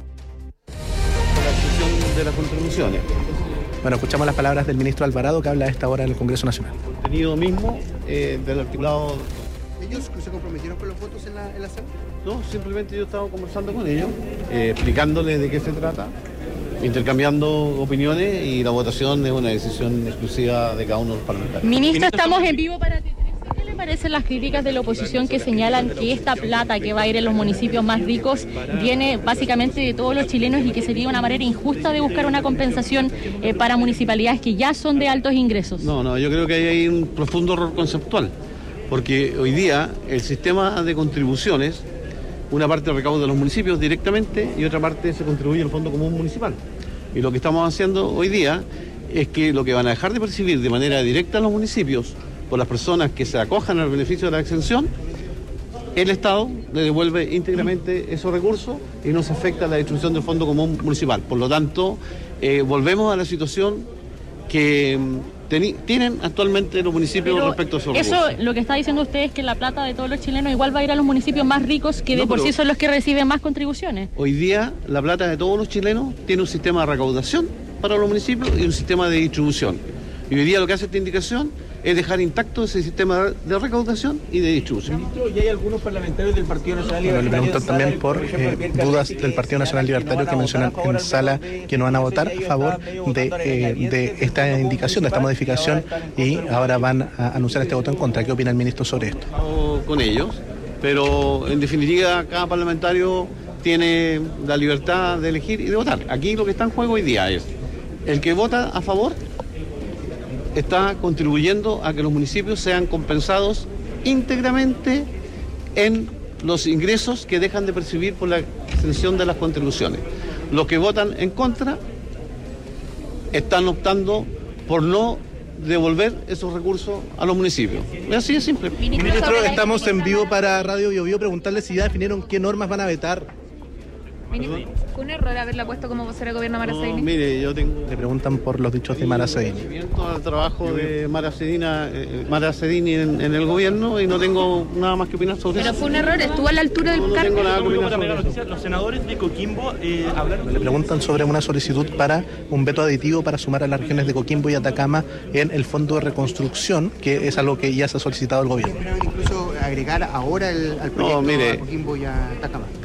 S5: La excepción de las contribuciones.
S24: Bueno, escuchamos las palabras del ministro Alvarado, que habla a esta hora en el Congreso Nacional.
S5: El contenido mismo del articulado.
S24: ¿Ellos se comprometieron con los votos en la sala?
S5: No, simplemente yo he estado conversando con ellos, explicándoles de qué se trata, intercambiando opiniones, y la votación es una decisión exclusiva de cada uno de los parlamentarios.
S6: Ministro, estamos en vivo para T13. ¿Qué le parecen las críticas de la oposición que señalan que esta plata que va a ir en los municipios más ricos viene básicamente de todos los chilenos y que sería una manera injusta de buscar una compensación para municipalidades que ya son de altos ingresos?
S5: No, yo creo que ahí hay un profundo error conceptual, porque hoy día el sistema de contribuciones, una parte recauda de los municipios directamente y otra parte se contribuye al Fondo Común Municipal. Y lo que estamos haciendo hoy día es que lo que van a dejar de percibir de manera directa los municipios por las personas que se acojan al beneficio de la exención, el Estado le devuelve íntegramente esos recursos y no se afecta la distribución del Fondo Común Municipal. Por lo tanto, volvemos a la situación que tienen actualmente los municipios respecto a esos recursos.
S6: Eso, lo que está diciendo usted es que la plata de todos los chilenos igual va a ir a los municipios más ricos, que de por sí son los que reciben más contribuciones.
S5: Hoy día la plata de todos los chilenos tiene un sistema de recaudación para los municipios y un sistema de distribución. Y hoy día lo que hace esta indicación es dejar intacto ese sistema de recaudación y de distribución.
S1: Ministro, ¿y hay algunos parlamentarios del Partido Nacional Libertario?
S24: Le preguntan también por dudas del Partido Nacional Libertario que mencionan en sala que no van a votar a favor de esta indicación, de esta modificación, y ahora van a anunciar este voto en contra. ¿Qué opina el ministro sobre esto?
S5: Con ellos, pero en definitiva cada parlamentario tiene la libertad de elegir y de votar. Aquí lo que está en juego hoy día es el que vota a favor está contribuyendo a que los municipios sean compensados íntegramente en los ingresos que dejan de percibir por la exención de las contribuciones. Los que votan en contra están optando por no devolver esos recursos a los municipios. Así de simple.
S24: Ministro, estamos en vivo para Radio Bio Bio. Preguntarle si ya definieron qué normas van a vetar.
S6: ¿Fue un error haberla puesto como vocera de gobierno a Mara Cedini?
S5: No, mire, yo tengo...
S24: Le preguntan por los dichos de Mara Cedini.
S5: Al trabajo de Mara Cedini en el gobierno, y no tengo nada más que opinar sobre eso.
S6: ¿Pero fue un error? ¿Estuvo a la altura del cargo?
S5: No tengo nada que opinar sobre eso.
S25: Los senadores de Coquimbo hablaron...
S24: Le preguntan sobre una solicitud para un veto aditivo para sumar a las regiones de Coquimbo y Atacama en el Fondo de Reconstrucción, que es algo que ya se ha solicitado al gobierno.
S25: Incluso agregar ahora al proyecto a Coquimbo y a Atacama.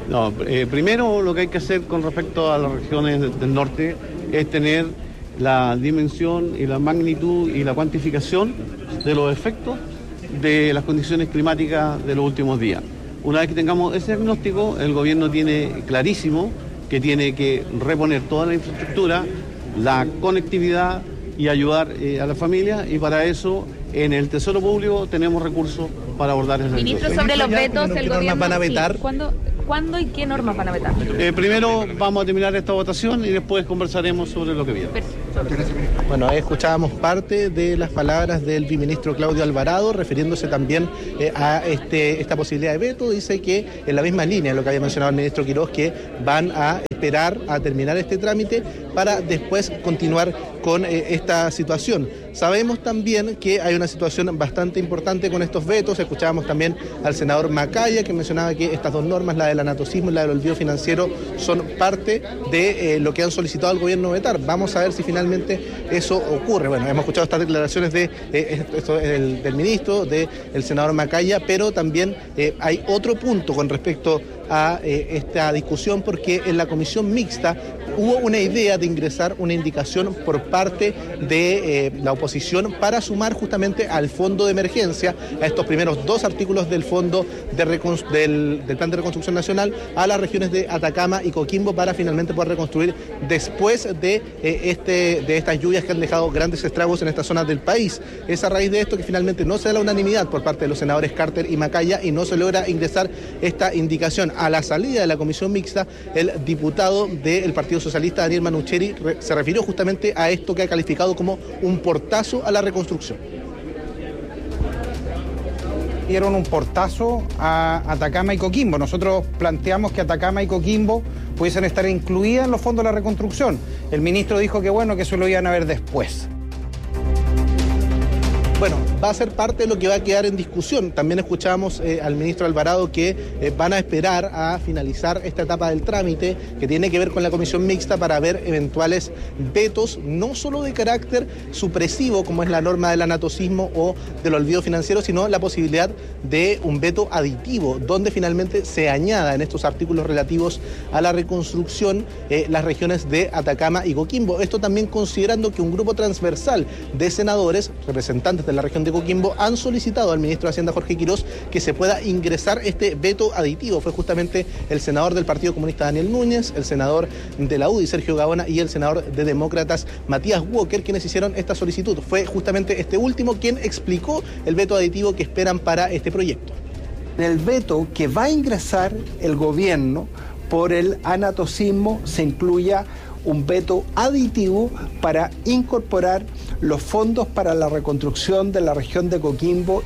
S5: No, primero lo que hay que hacer con respecto a las regiones del norte es tener la dimensión y la magnitud y la cuantificación de los efectos de las condiciones climáticas de los últimos días. Una vez que tengamos ese diagnóstico, el gobierno tiene clarísimo que tiene que reponer toda la infraestructura, la conectividad y ayudar a la familia, y para eso en el Tesoro Público tenemos recursos para abordar esa situación.
S8: Ministro, sobre los vetos, el gobierno...
S24: van a vetar?
S8: Sí, ¿Cuándo y qué normas van a vetar?
S5: Primero vamos a terminar esta votación y después conversaremos sobre lo que viene.
S24: Bueno, ahí escuchábamos parte de las palabras del viceministro Claudio Alvarado, refiriéndose también a esta posibilidad de veto. Dice que en la misma línea de lo que había mencionado el ministro Quirós, que van a esperar a terminar este trámite para después continuar con esta situación. Sabemos también que hay una situación bastante importante con estos vetos. Escuchábamos también al senador Macaya, que mencionaba que estas dos normas, la del anatocismo y la del olvido financiero, son parte de lo que han solicitado al gobierno vetar. Vamos a ver si finalmente eso ocurre. Bueno, hemos escuchado estas declaraciones del ministro, del senador Macaya, pero también hay otro punto con respecto a esta discusión, porque en la comisión mixta hubo una idea de ingresar una indicación por parte de la oposición para sumar justamente al fondo de emergencia, a estos primeros dos artículos del fondo del Plan de Reconstrucción Nacional, a las regiones de Atacama y Coquimbo, para finalmente poder reconstruir después de estas lluvias que han dejado grandes estragos en estas zonas del país. Es a raíz de esto que finalmente no se da la unanimidad por parte de los senadores Carter y Macaya y no se logra ingresar esta indicación. A la salida de la comisión mixta, el diputado del Partido Socialista, Daniel Manucheri, se refirió justamente a esto que ha calificado como un portazo a la reconstrucción.
S10: Dieron un portazo a Atacama y Coquimbo. Nosotros planteamos que Atacama y Coquimbo pudiesen estar incluidas en los fondos de la reconstrucción. El ministro dijo que bueno, que eso lo iban a ver después.
S24: Bueno, va a ser parte de lo que va a quedar en discusión. También escuchamos al ministro Alvarado que van a esperar a finalizar esta etapa del trámite que tiene que ver con la comisión mixta para ver eventuales vetos, no solo de carácter supresivo, como es la norma del anatocismo o del olvido financiero, sino la posibilidad de un veto aditivo, donde finalmente se añada en estos artículos relativos a la reconstrucción las regiones de Atacama y Coquimbo. Esto también considerando que un grupo transversal de senadores, representantes de la región de Coquimbo, han solicitado al ministro de Hacienda, Jorge Quirós, que se pueda ingresar este veto aditivo. Fue justamente el senador del Partido Comunista, Daniel Núñez, el senador de la UDI, Sergio Gaona, y el senador de Demócratas, Matías Walker, quienes hicieron esta solicitud. Fue justamente este último quien explicó el veto aditivo que esperan para este proyecto.
S10: El veto que va a ingresar el gobierno por el anatocismo se incluya un veto aditivo para incorporar los fondos para la reconstrucción de la región de Coquimbo.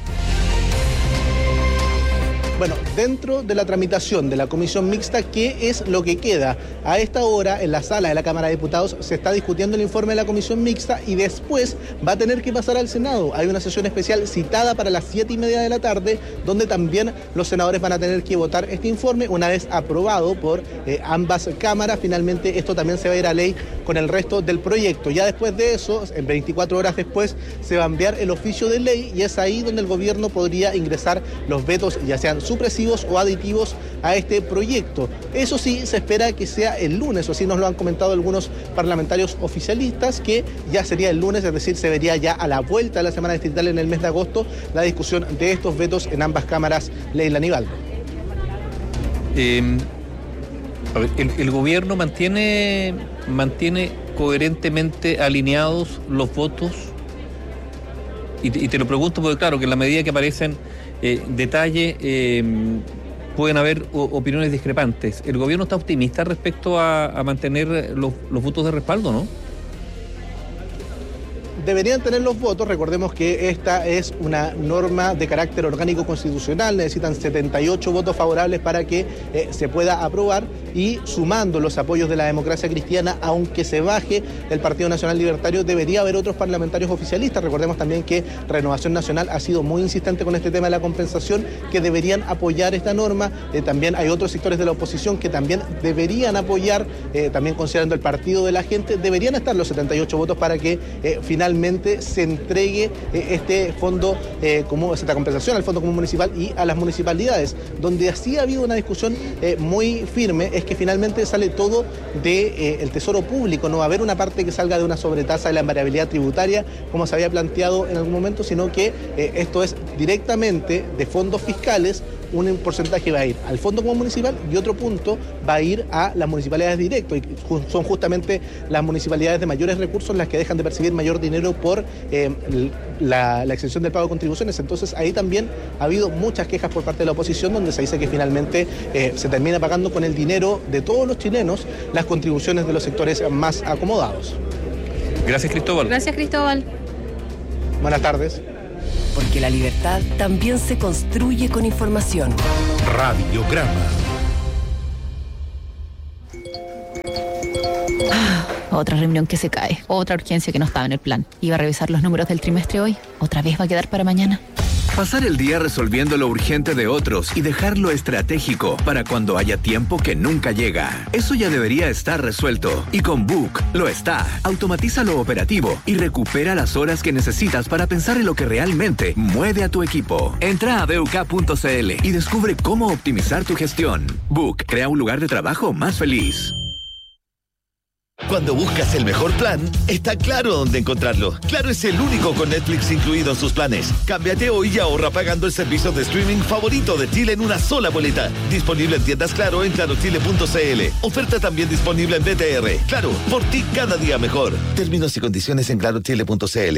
S24: Bueno, dentro de la tramitación de la comisión mixta, ¿qué es lo que queda? A esta hora, en la sala de la Cámara de Diputados, se está discutiendo el informe de la comisión mixta y después va a tener que pasar al Senado. Hay una sesión especial citada para las 7:30 de la tarde, donde también los senadores van a tener que votar este informe. Una vez aprobado por ambas cámaras, finalmente esto también se va a ir a ley con el resto del proyecto. Ya después de eso, en 24 horas después, se va a enviar el oficio de ley y es ahí donde el gobierno podría ingresar los vetos, ya sean supresivos o aditivos, a este proyecto. Eso sí, se espera que sea el lunes, o así nos lo han comentado algunos parlamentarios oficialistas, que ya sería el lunes, es decir, se vería ya a la vuelta de la semana distrital en el mes de agosto la discusión de estos vetos en ambas cámaras. Leila Nivaldo.
S2: A ver, el gobierno mantiene coherentemente alineados los votos, y te lo pregunto porque claro, que en la medida que aparecen detalles pueden haber opiniones discrepantes. ¿El gobierno está optimista respecto a mantener los votos de respaldo, no?
S24: Deberían tener los votos. Recordemos que esta es una norma de carácter orgánico constitucional, necesitan 78 votos favorables para que se pueda aprobar, y sumando los apoyos de la democracia cristiana, aunque se baje el Partido Nacional Libertario, debería haber otros parlamentarios oficialistas. Recordemos también que Renovación Nacional ha sido muy insistente con este tema de la compensación, que deberían apoyar esta norma. También hay otros sectores de la oposición que también deberían apoyar también considerando el partido de la gente, deberían estar los 78 votos para que finalmente se entregue este fondo común, esta compensación al Fondo Común Municipal y a las municipalidades. Donde así ha habido una discusión muy firme es que finalmente sale todo del Tesoro Público. No va a haber una parte que salga de una sobretasa de la variabilidad tributaria, como se había planteado en algún momento, sino que esto es directamente de fondos fiscales. Un porcentaje va a ir al Fondo Común Municipal y otro punto va a ir a las municipalidades directas. Y son justamente las municipalidades de mayores recursos las que dejan de percibir mayor dinero por la exención del pago de contribuciones. Entonces ahí también ha habido muchas quejas por parte de la oposición, donde se dice que finalmente se termina pagando con el dinero de todos los chilenos las contribuciones de los sectores más acomodados.
S2: Gracias, Cristóbal.
S4: Gracias, Cristóbal.
S24: Buenas tardes.
S12: Porque la libertad también se construye con información.
S23: Radiograma.
S14: Otra reunión que se cae, otra urgencia que no estaba en el plan. Iba a revisar los números del trimestre hoy, otra vez va a quedar para mañana.
S11: Pasar el día resolviendo lo urgente de otros y dejar lo estratégico para cuando haya tiempo que nunca llega. Eso ya debería estar resuelto. Y con Book lo está. Automatiza lo operativo y recupera las horas que necesitas para pensar en lo que realmente mueve a tu equipo. Entra a BUK.cl y descubre cómo optimizar tu gestión. Book crea un lugar de trabajo más feliz.
S13: Cuando buscas el mejor plan, está claro dónde encontrarlo. Claro es el único con Netflix incluido en sus planes. Cámbiate hoy y ahorra pagando el servicio de streaming favorito de Chile en una sola boleta. Disponible en tiendas Claro en clarochile.cl. Oferta también disponible en BTR. Claro, por ti cada día mejor. Términos y condiciones en clarochile.cl.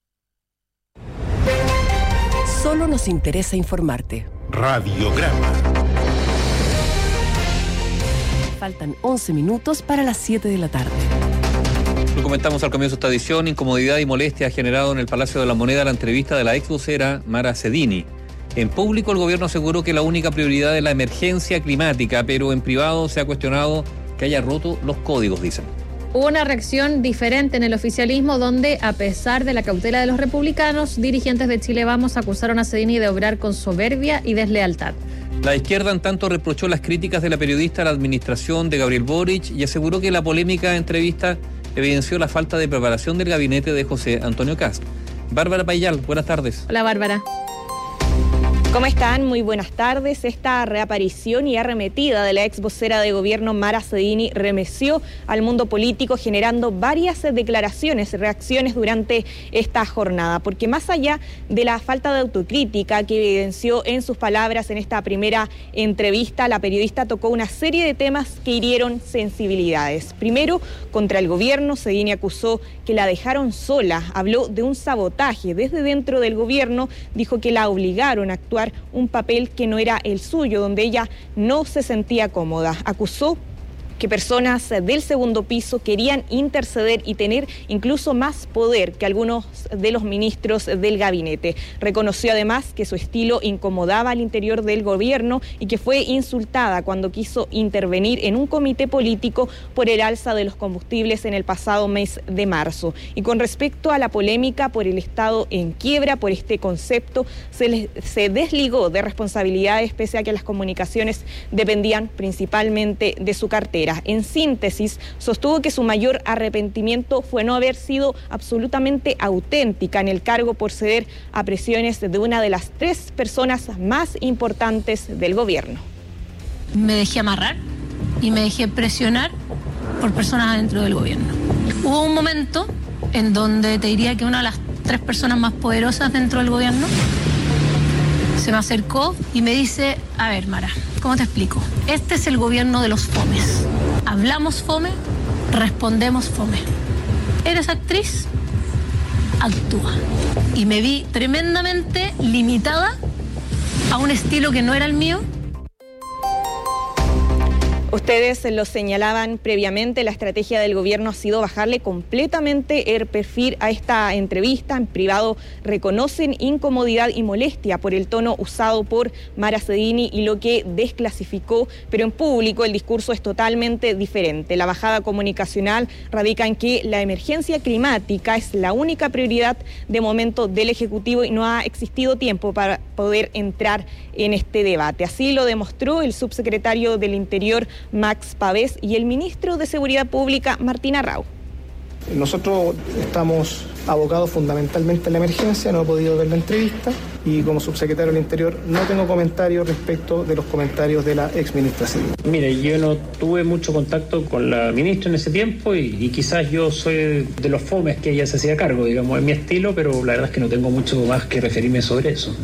S12: Solo nos interesa informarte.
S23: Radiograma.
S12: Faltan 11 minutos para las 7 de la tarde.
S2: Lo comentamos al comienzo de esta edición. Incomodidad y molestia ha generado en el Palacio de la Moneda la entrevista de la ex vocera Mara Cedini. En público el gobierno aseguró que la única prioridad es la emergencia climática, pero en privado se ha cuestionado que haya roto los códigos, dicen.
S4: Hubo una reacción diferente en el oficialismo, donde, a pesar de la cautela de los republicanos, dirigentes de Chile Vamos acusaron a Cedini de obrar con soberbia y deslealtad.
S2: La izquierda, en tanto, reprochó las críticas de la periodista a la administración de Gabriel Boric y aseguró que la polémica entrevista evidenció la falta de preparación del gabinete de José Antonio Kast. Bárbara Payal, buenas tardes.
S4: Hola, Bárbara.
S15: ¿Cómo están? Muy buenas tardes. Esta reaparición y arremetida de la ex vocera de gobierno Mara Cedini remeció al mundo político, generando varias declaraciones, reacciones durante esta jornada, porque más allá de la falta de autocrítica que evidenció en sus palabras en esta primera entrevista, la periodista tocó una serie de temas que hirieron sensibilidades. Primero, contra el gobierno, Cedini acusó que la dejaron sola, habló de un sabotaje desde dentro del gobierno, dijo que la obligaron a actuar un papel que no era el suyo, donde ella no se sentía cómoda. Acusó que personas del segundo piso querían interceder y tener incluso más poder que algunos de los ministros del gabinete. Reconoció además que su estilo incomodaba al interior del gobierno y que fue insultada cuando quiso intervenir en un comité político por el alza de los combustibles en el pasado mes de marzo. Y con respecto a la polémica por el Estado en quiebra, por este concepto, se desligó de responsabilidades pese a que las comunicaciones dependían principalmente de su cartera. En síntesis, sostuvo que su mayor arrepentimiento fue no haber sido absolutamente auténtica en el cargo por ceder a presiones de una de las 3 personas más importantes del gobierno.
S16: Me dejé amarrar y me dejé presionar por personas dentro del gobierno. Hubo un momento en donde te diría que una de las 3 personas más poderosas dentro del gobierno se me acercó y me dice: a ver, Mara, ¿cómo te explico? Este es el gobierno de los fomes. Hablamos fome, respondemos fome. ¿Eres actriz? Actúa. Y me vi tremendamente limitada a un estilo que no era el mío.
S15: Ustedes lo señalaban previamente, la estrategia del gobierno ha sido bajarle completamente el perfil a esta entrevista. En privado reconocen incomodidad y molestia por el tono usado por Mara Cedini y lo que desclasificó, pero en público el discurso es totalmente diferente. La bajada comunicacional radica en que la emergencia climática es la única prioridad de momento del Ejecutivo y no ha existido tiempo para poder entrar en este debate. Así lo demostró el subsecretario del Interior, Max Pavés, y el ministro de Seguridad Pública, Martín Arrau.
S7: Nosotros estamos abocados fundamentalmente a la emergencia, no he podido ver la entrevista y como subsecretario del Interior no tengo comentarios respecto de los comentarios de la exministra Cedini.
S17: Mire, yo no tuve mucho contacto con la ministra en ese tiempo y quizás yo soy de los fomes que ella se hacía cargo, digamos, en mi estilo, pero la verdad es que no tengo mucho más que referirme sobre eso.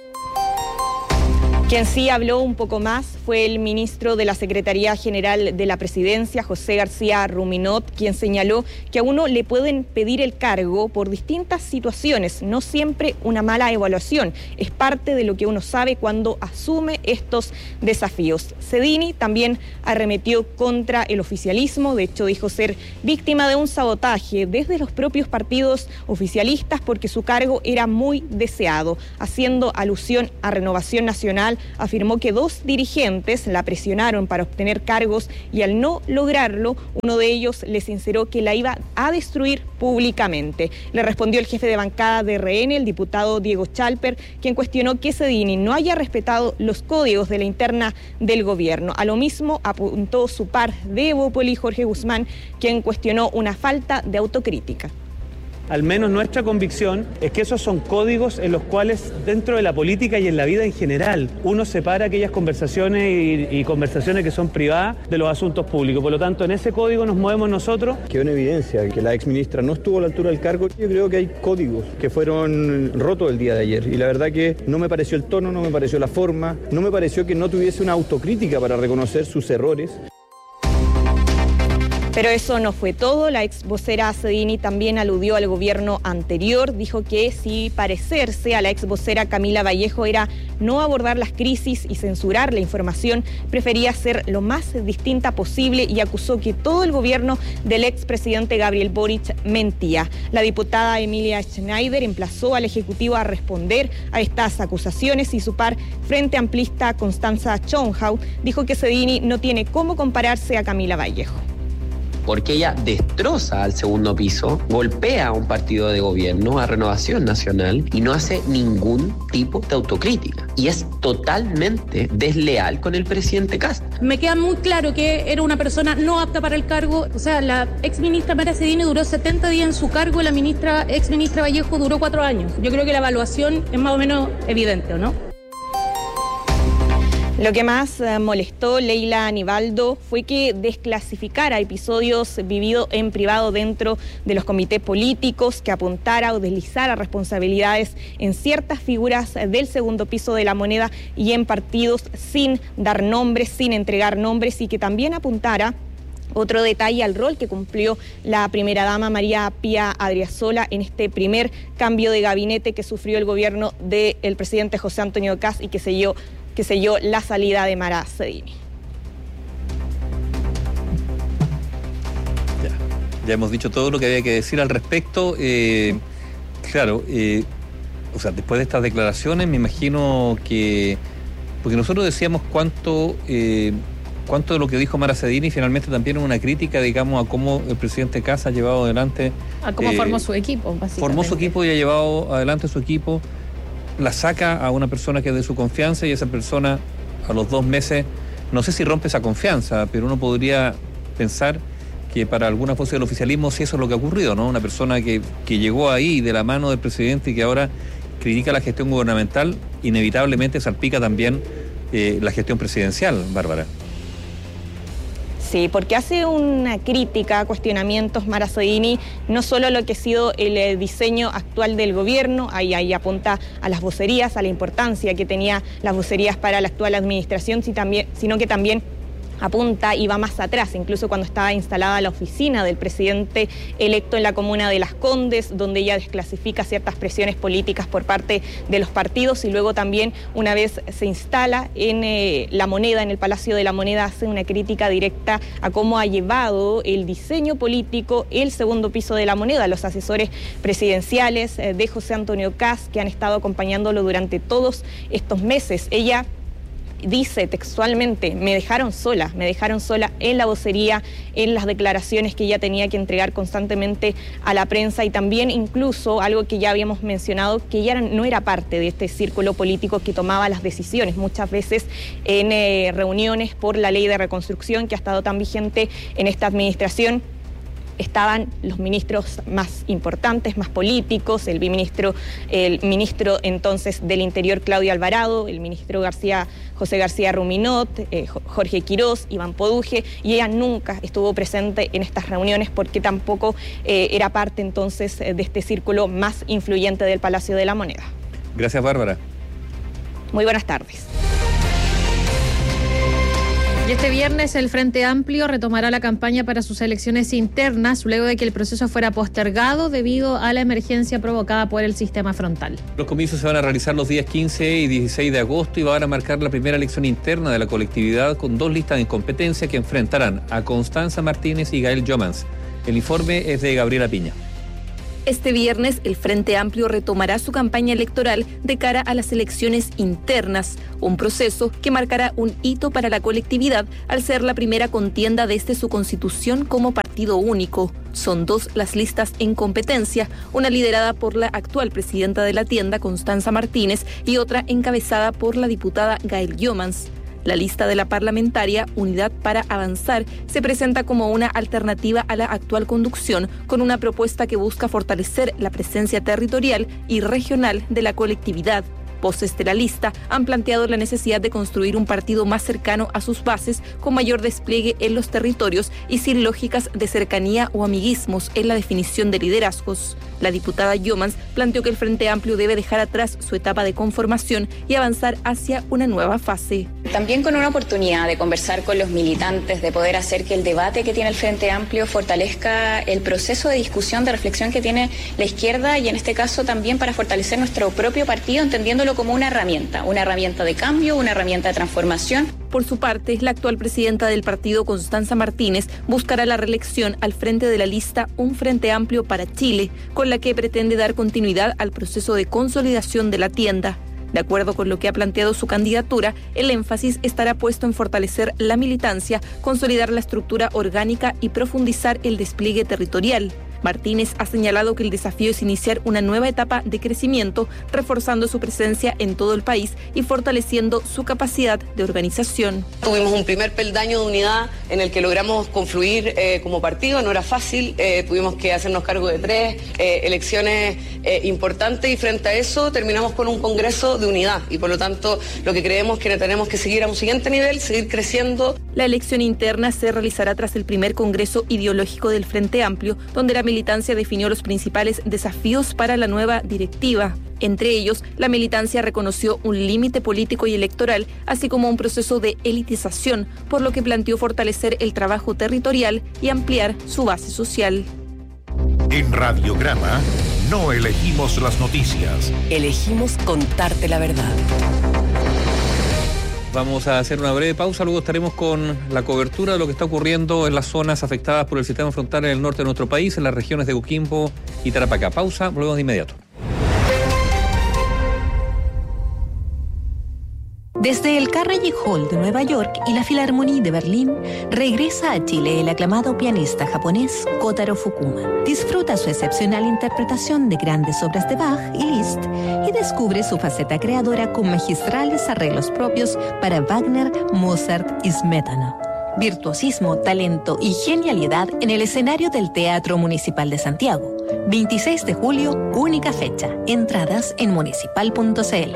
S15: Quien sí habló un poco más fue el ministro de la Secretaría General de la Presidencia, José García Ruminot, quien señaló que a uno le pueden pedir el cargo por distintas situaciones, no siempre una mala evaluación, es parte de lo que uno sabe cuando asume estos desafíos. Cedini también arremetió contra el oficialismo, de hecho dijo ser víctima de un sabotaje desde los propios partidos oficialistas porque su cargo era muy deseado, haciendo alusión a Renovación Nacional. Afirmó que 2 dirigentes la presionaron para obtener cargos y al no lograrlo, uno de ellos le sinceró que la iba a destruir públicamente. Le respondió el jefe de bancada de RN, el diputado Diego Chalper, quien cuestionó que Cedini no haya respetado los códigos de la interna del gobierno. A lo mismo apuntó su par de Evópoli, Jorge Guzmán, quien cuestionó una falta de autocrítica.
S18: Al menos nuestra convicción es que esos son códigos en los cuales dentro de la política y en la vida en general uno separa aquellas conversaciones y conversaciones que son privadas de los asuntos públicos. Por lo tanto, en ese código nos movemos nosotros.
S20: Quedó en evidencia que la exministra no estuvo a la altura del cargo. Yo creo que hay códigos que fueron rotos el día de ayer y la verdad que no me pareció el tono, no me pareció la forma, no me pareció que no tuviese una autocrítica para reconocer sus errores.
S15: Pero eso no fue todo. La ex vocera Cedini también aludió al gobierno anterior. Dijo que si parecerse a la ex vocera Camila Vallejo era no abordar las crisis y censurar la información, prefería ser lo más distinta posible y acusó que todo el gobierno del expresidente Gabriel Boric mentía. La diputada Emilia Schneider emplazó al Ejecutivo a responder a estas acusaciones y su par frente amplista Constanza Schönhaus dijo que Cedini no tiene cómo compararse a Camila Vallejo.
S21: Porque ella destroza al segundo piso, golpea a un partido de gobierno, a Renovación Nacional, y no hace ningún tipo de autocrítica. Y es totalmente desleal con el presidente Kast.
S26: Me queda muy claro que era una persona no apta para el cargo. O sea, la exministra Mara Cedini duró 70 días en su cargo, la exministra Vallejo duró 4 años. Yo creo que la evaluación es más o menos evidente, ¿o no?
S15: Lo que más molestó Leila Aníbaldo fue que desclasificara episodios vividos en privado dentro de los comités políticos, que apuntara o deslizara responsabilidades en ciertas figuras del segundo piso de la moneda y en partidos sin dar nombres, sin entregar nombres, y que también apuntara otro detalle al rol que cumplió la primera dama María Pía Adriasola en este primer cambio de gabinete que sufrió el gobierno del presidente José Antonio Kast y que selló la salida de Mara Cedini.
S2: Ya hemos dicho todo lo que había que decir al respecto. Claro, o sea, después de estas declaraciones me imagino que, porque nosotros decíamos cuánto de lo que dijo Mara Cedini finalmente también es una crítica, digamos, a cómo el presidente Kast ha llevado adelante.
S4: A cómo formó su equipo, básicamente. Formó
S2: su equipo y ha llevado adelante su equipo. La saca a una persona que es de su confianza y esa persona a los 2 meses, no sé si rompe esa confianza, pero uno podría pensar que para algunas voces del oficialismo sí eso es lo que ha ocurrido, ¿no? Una persona que llegó ahí de la mano del presidente y que ahora critica la gestión gubernamental, inevitablemente salpica también la gestión presidencial, Bárbara.
S15: Sí, porque hace una crítica, cuestionamientos Mara Cedini, no solo a lo que ha sido el diseño actual del gobierno, ahí apunta a las vocerías, a la importancia que tenía las vocerías para la actual administración, sino que también apunta y va más atrás, incluso cuando estaba instalada la oficina del presidente electo en la comuna de Las Condes, donde ella desclasifica ciertas presiones políticas por parte de los partidos y luego también una vez se instala en La Moneda, en el Palacio de la Moneda, hace una crítica directa a cómo ha llevado el diseño político el segundo piso de La Moneda, los asesores presidenciales de José Antonio Kast que han estado acompañándolo durante todos estos meses. Ella dice textualmente, me dejaron sola en la vocería, en las declaraciones que ella tenía que entregar constantemente a la prensa, y también incluso algo que ya habíamos mencionado, que ella no era parte de este círculo político que tomaba las decisiones, muchas veces en reuniones por la ley de reconstrucción que ha estado tan vigente en esta administración. Estaban los ministros más importantes, más políticos, el ministro entonces del Interior, Claudio Alvarado, el ministro José García Ruminot, Jorge Quirós, Iván Poduje, y ella nunca estuvo presente en estas reuniones porque tampoco era parte entonces de este círculo más influyente del Palacio de la Moneda.
S2: Gracias, Bárbara.
S15: Muy buenas tardes.
S4: Y este viernes el Frente Amplio retomará la campaña para sus elecciones internas luego de que el proceso fuera postergado debido a la emergencia provocada por el sistema frontal.
S2: Los comicios se van a realizar los días 15 y 16 de agosto y van a marcar la primera elección interna de la colectividad con 2 listas de incompetencia que enfrentarán a Constanza Martínez y Gael Jomans. El informe es de Gabriela Piña.
S1: Este viernes, el Frente Amplio retomará su campaña electoral de cara a las elecciones internas, un proceso que marcará un hito para la colectividad al ser la primera contienda desde su constitución como partido único. Son 2 las listas en competencia, una liderada por la actual presidenta de la tienda, Constanza Martínez, y otra encabezada por la diputada Gael Jomans. La lista de la parlamentaria Unidad para Avanzar se presenta como una alternativa a la actual conducción, con una propuesta que busca fortalecer la presencia territorial y regional de la colectividad. Voces de la lista han planteado la necesidad de construir un partido más cercano a sus bases, con mayor despliegue en los territorios y sin lógicas de cercanía o amiguismos en la definición de liderazgos. La diputada Jomans planteó que el Frente Amplio debe dejar atrás su etapa de conformación y avanzar hacia una nueva fase.
S3: También con una oportunidad de conversar con los militantes, de poder hacer que el debate que tiene el Frente Amplio fortalezca el proceso de discusión, de reflexión que tiene la izquierda, y en este caso también para fortalecer nuestro propio partido, entendiéndolo como una herramienta de cambio, una herramienta de transformación.
S1: Por su parte, la actual presidenta del partido, Constanza Martínez, buscará la reelección al frente de la lista Un Frente Amplio para Chile, con la que pretende dar continuidad al proceso de consolidación de la tienda. De acuerdo con lo que ha planteado su candidatura, el énfasis estará puesto en fortalecer la militancia, consolidar la estructura orgánica y profundizar el despliegue territorial. Martínez ha señalado que el desafío es iniciar una nueva etapa de crecimiento, reforzando su presencia en todo el país y fortaleciendo su capacidad de organización.
S6: Tuvimos un primer peldaño de unidad en el que logramos confluir como partido, no era fácil, tuvimos que hacernos cargo de 3 elecciones importantes, y frente a eso terminamos con un congreso de unidad, y por lo tanto lo que creemos que tenemos que seguir a un siguiente nivel, seguir creciendo.
S1: La elección interna se realizará tras el primer congreso ideológico del Frente Amplio, donde la militancia definió los principales desafíos para la nueva directiva. Entre ellos, la militancia reconoció un límite político y electoral, así como un proceso de elitización, por lo que planteó fortalecer el trabajo territorial y ampliar su base social.
S23: En Radiograma no elegimos las noticias.
S12: Elegimos contarte la verdad.
S2: Vamos a hacer una breve pausa, luego estaremos con la cobertura de lo que está ocurriendo en las zonas afectadas por el sistema frontal en el norte de nuestro país, en las regiones de Coquimbo y Tarapacá. Pausa, volvemos de inmediato.
S9: Desde el Carnegie Hall de Nueva York y la Philharmonie de Berlín, regresa a Chile el aclamado pianista japonés Kotaro Fukuma. Disfruta su excepcional interpretación de grandes obras de Bach y Liszt y descubre su faceta creadora con magistrales arreglos propios para Wagner, Mozart y Smetana. Virtuosismo, talento y genialidad en el escenario del Teatro Municipal de Santiago. 26 de julio, única fecha. Entradas en municipal.cl.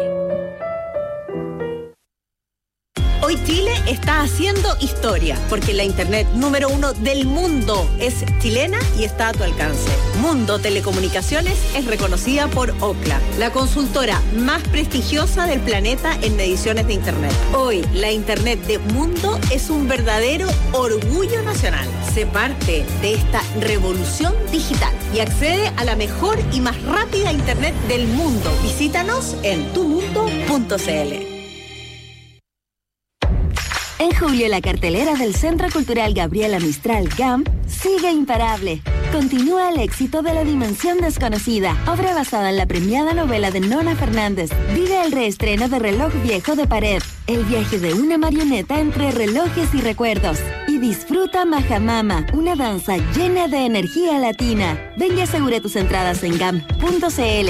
S19: Hoy Chile está haciendo historia, porque la internet número 1 del mundo es chilena y está a tu alcance. Mundo Telecomunicaciones es reconocida por Ookla, la consultora más prestigiosa del planeta en mediciones de internet. Hoy, la internet de Mundo es un verdadero orgullo nacional. Sé parte de esta revolución digital y accede a la mejor y más rápida internet del mundo. Visítanos en tumundo.cl.
S22: En julio, la cartelera del Centro Cultural Gabriela Mistral GAM sigue imparable. Continúa el éxito de La Dimensión Desconocida, obra basada en la premiada novela de Nona Fernández. Vive el reestreno de Reloj Viejo de Pared. el viaje de una marioneta entre relojes y recuerdos. Y disfruta Majamama, una danza llena de energía latina. Ven y asegura tus entradas en gam.cl.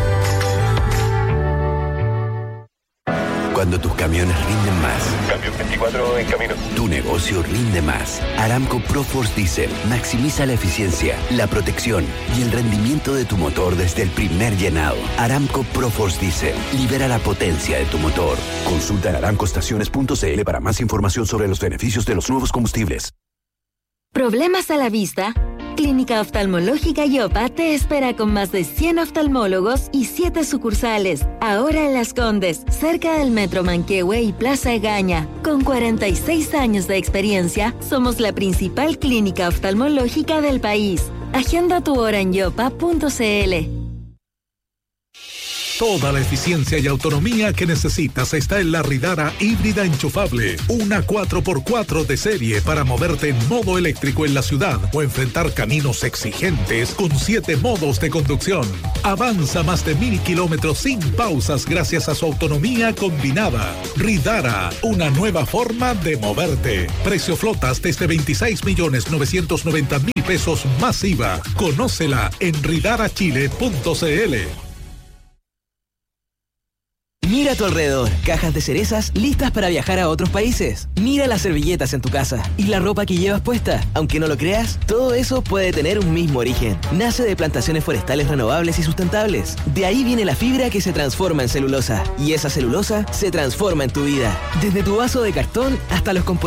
S5: Cuando tus camiones rinden más.
S8: Camión 24 en camino.
S5: Tu negocio rinde más. Aramco ProForce Diesel maximiza la eficiencia, la protección y el rendimiento de tu motor desde el primer llenado. Aramco ProForce Diesel libera la potencia de tu motor. Consulta en aramcoestaciones.cl para más información sobre los beneficios de los nuevos combustibles.
S22: ¿Problemas a la vista? Clínica Oftalmológica Yopa te espera con más de 100 oftalmólogos y 7 sucursales. Ahora en Las Condes, cerca del Metro Manquehue y Plaza Egaña. Con 46 años de experiencia, somos la principal clínica oftalmológica del país. Agenda tu hora en yopa.cl.
S10: Toda la eficiencia y autonomía que necesitas está en la Ridara híbrida enchufable. Una 4x4 de serie para moverte en modo eléctrico en la ciudad o enfrentar caminos exigentes con 7 modos de conducción. Avanza más de 1000 kilómetros sin pausas gracias a su autonomía combinada. Ridara, una nueva forma de moverte. Precio flotas desde 26.990.000 pesos más IVA. Conócela en ridarachile.cl.
S14: Mira a tu alrededor, cajas de cerezas listas para viajar a otros países. Mira las servilletas en tu casa y la ropa que llevas puesta. Aunque no lo creas, todo eso puede tener un mismo origen. Nace de plantaciones forestales renovables y sustentables. De ahí viene la fibra que se transforma en celulosa. Y esa celulosa se transforma en tu vida. Desde tu vaso de cartón hasta los componentes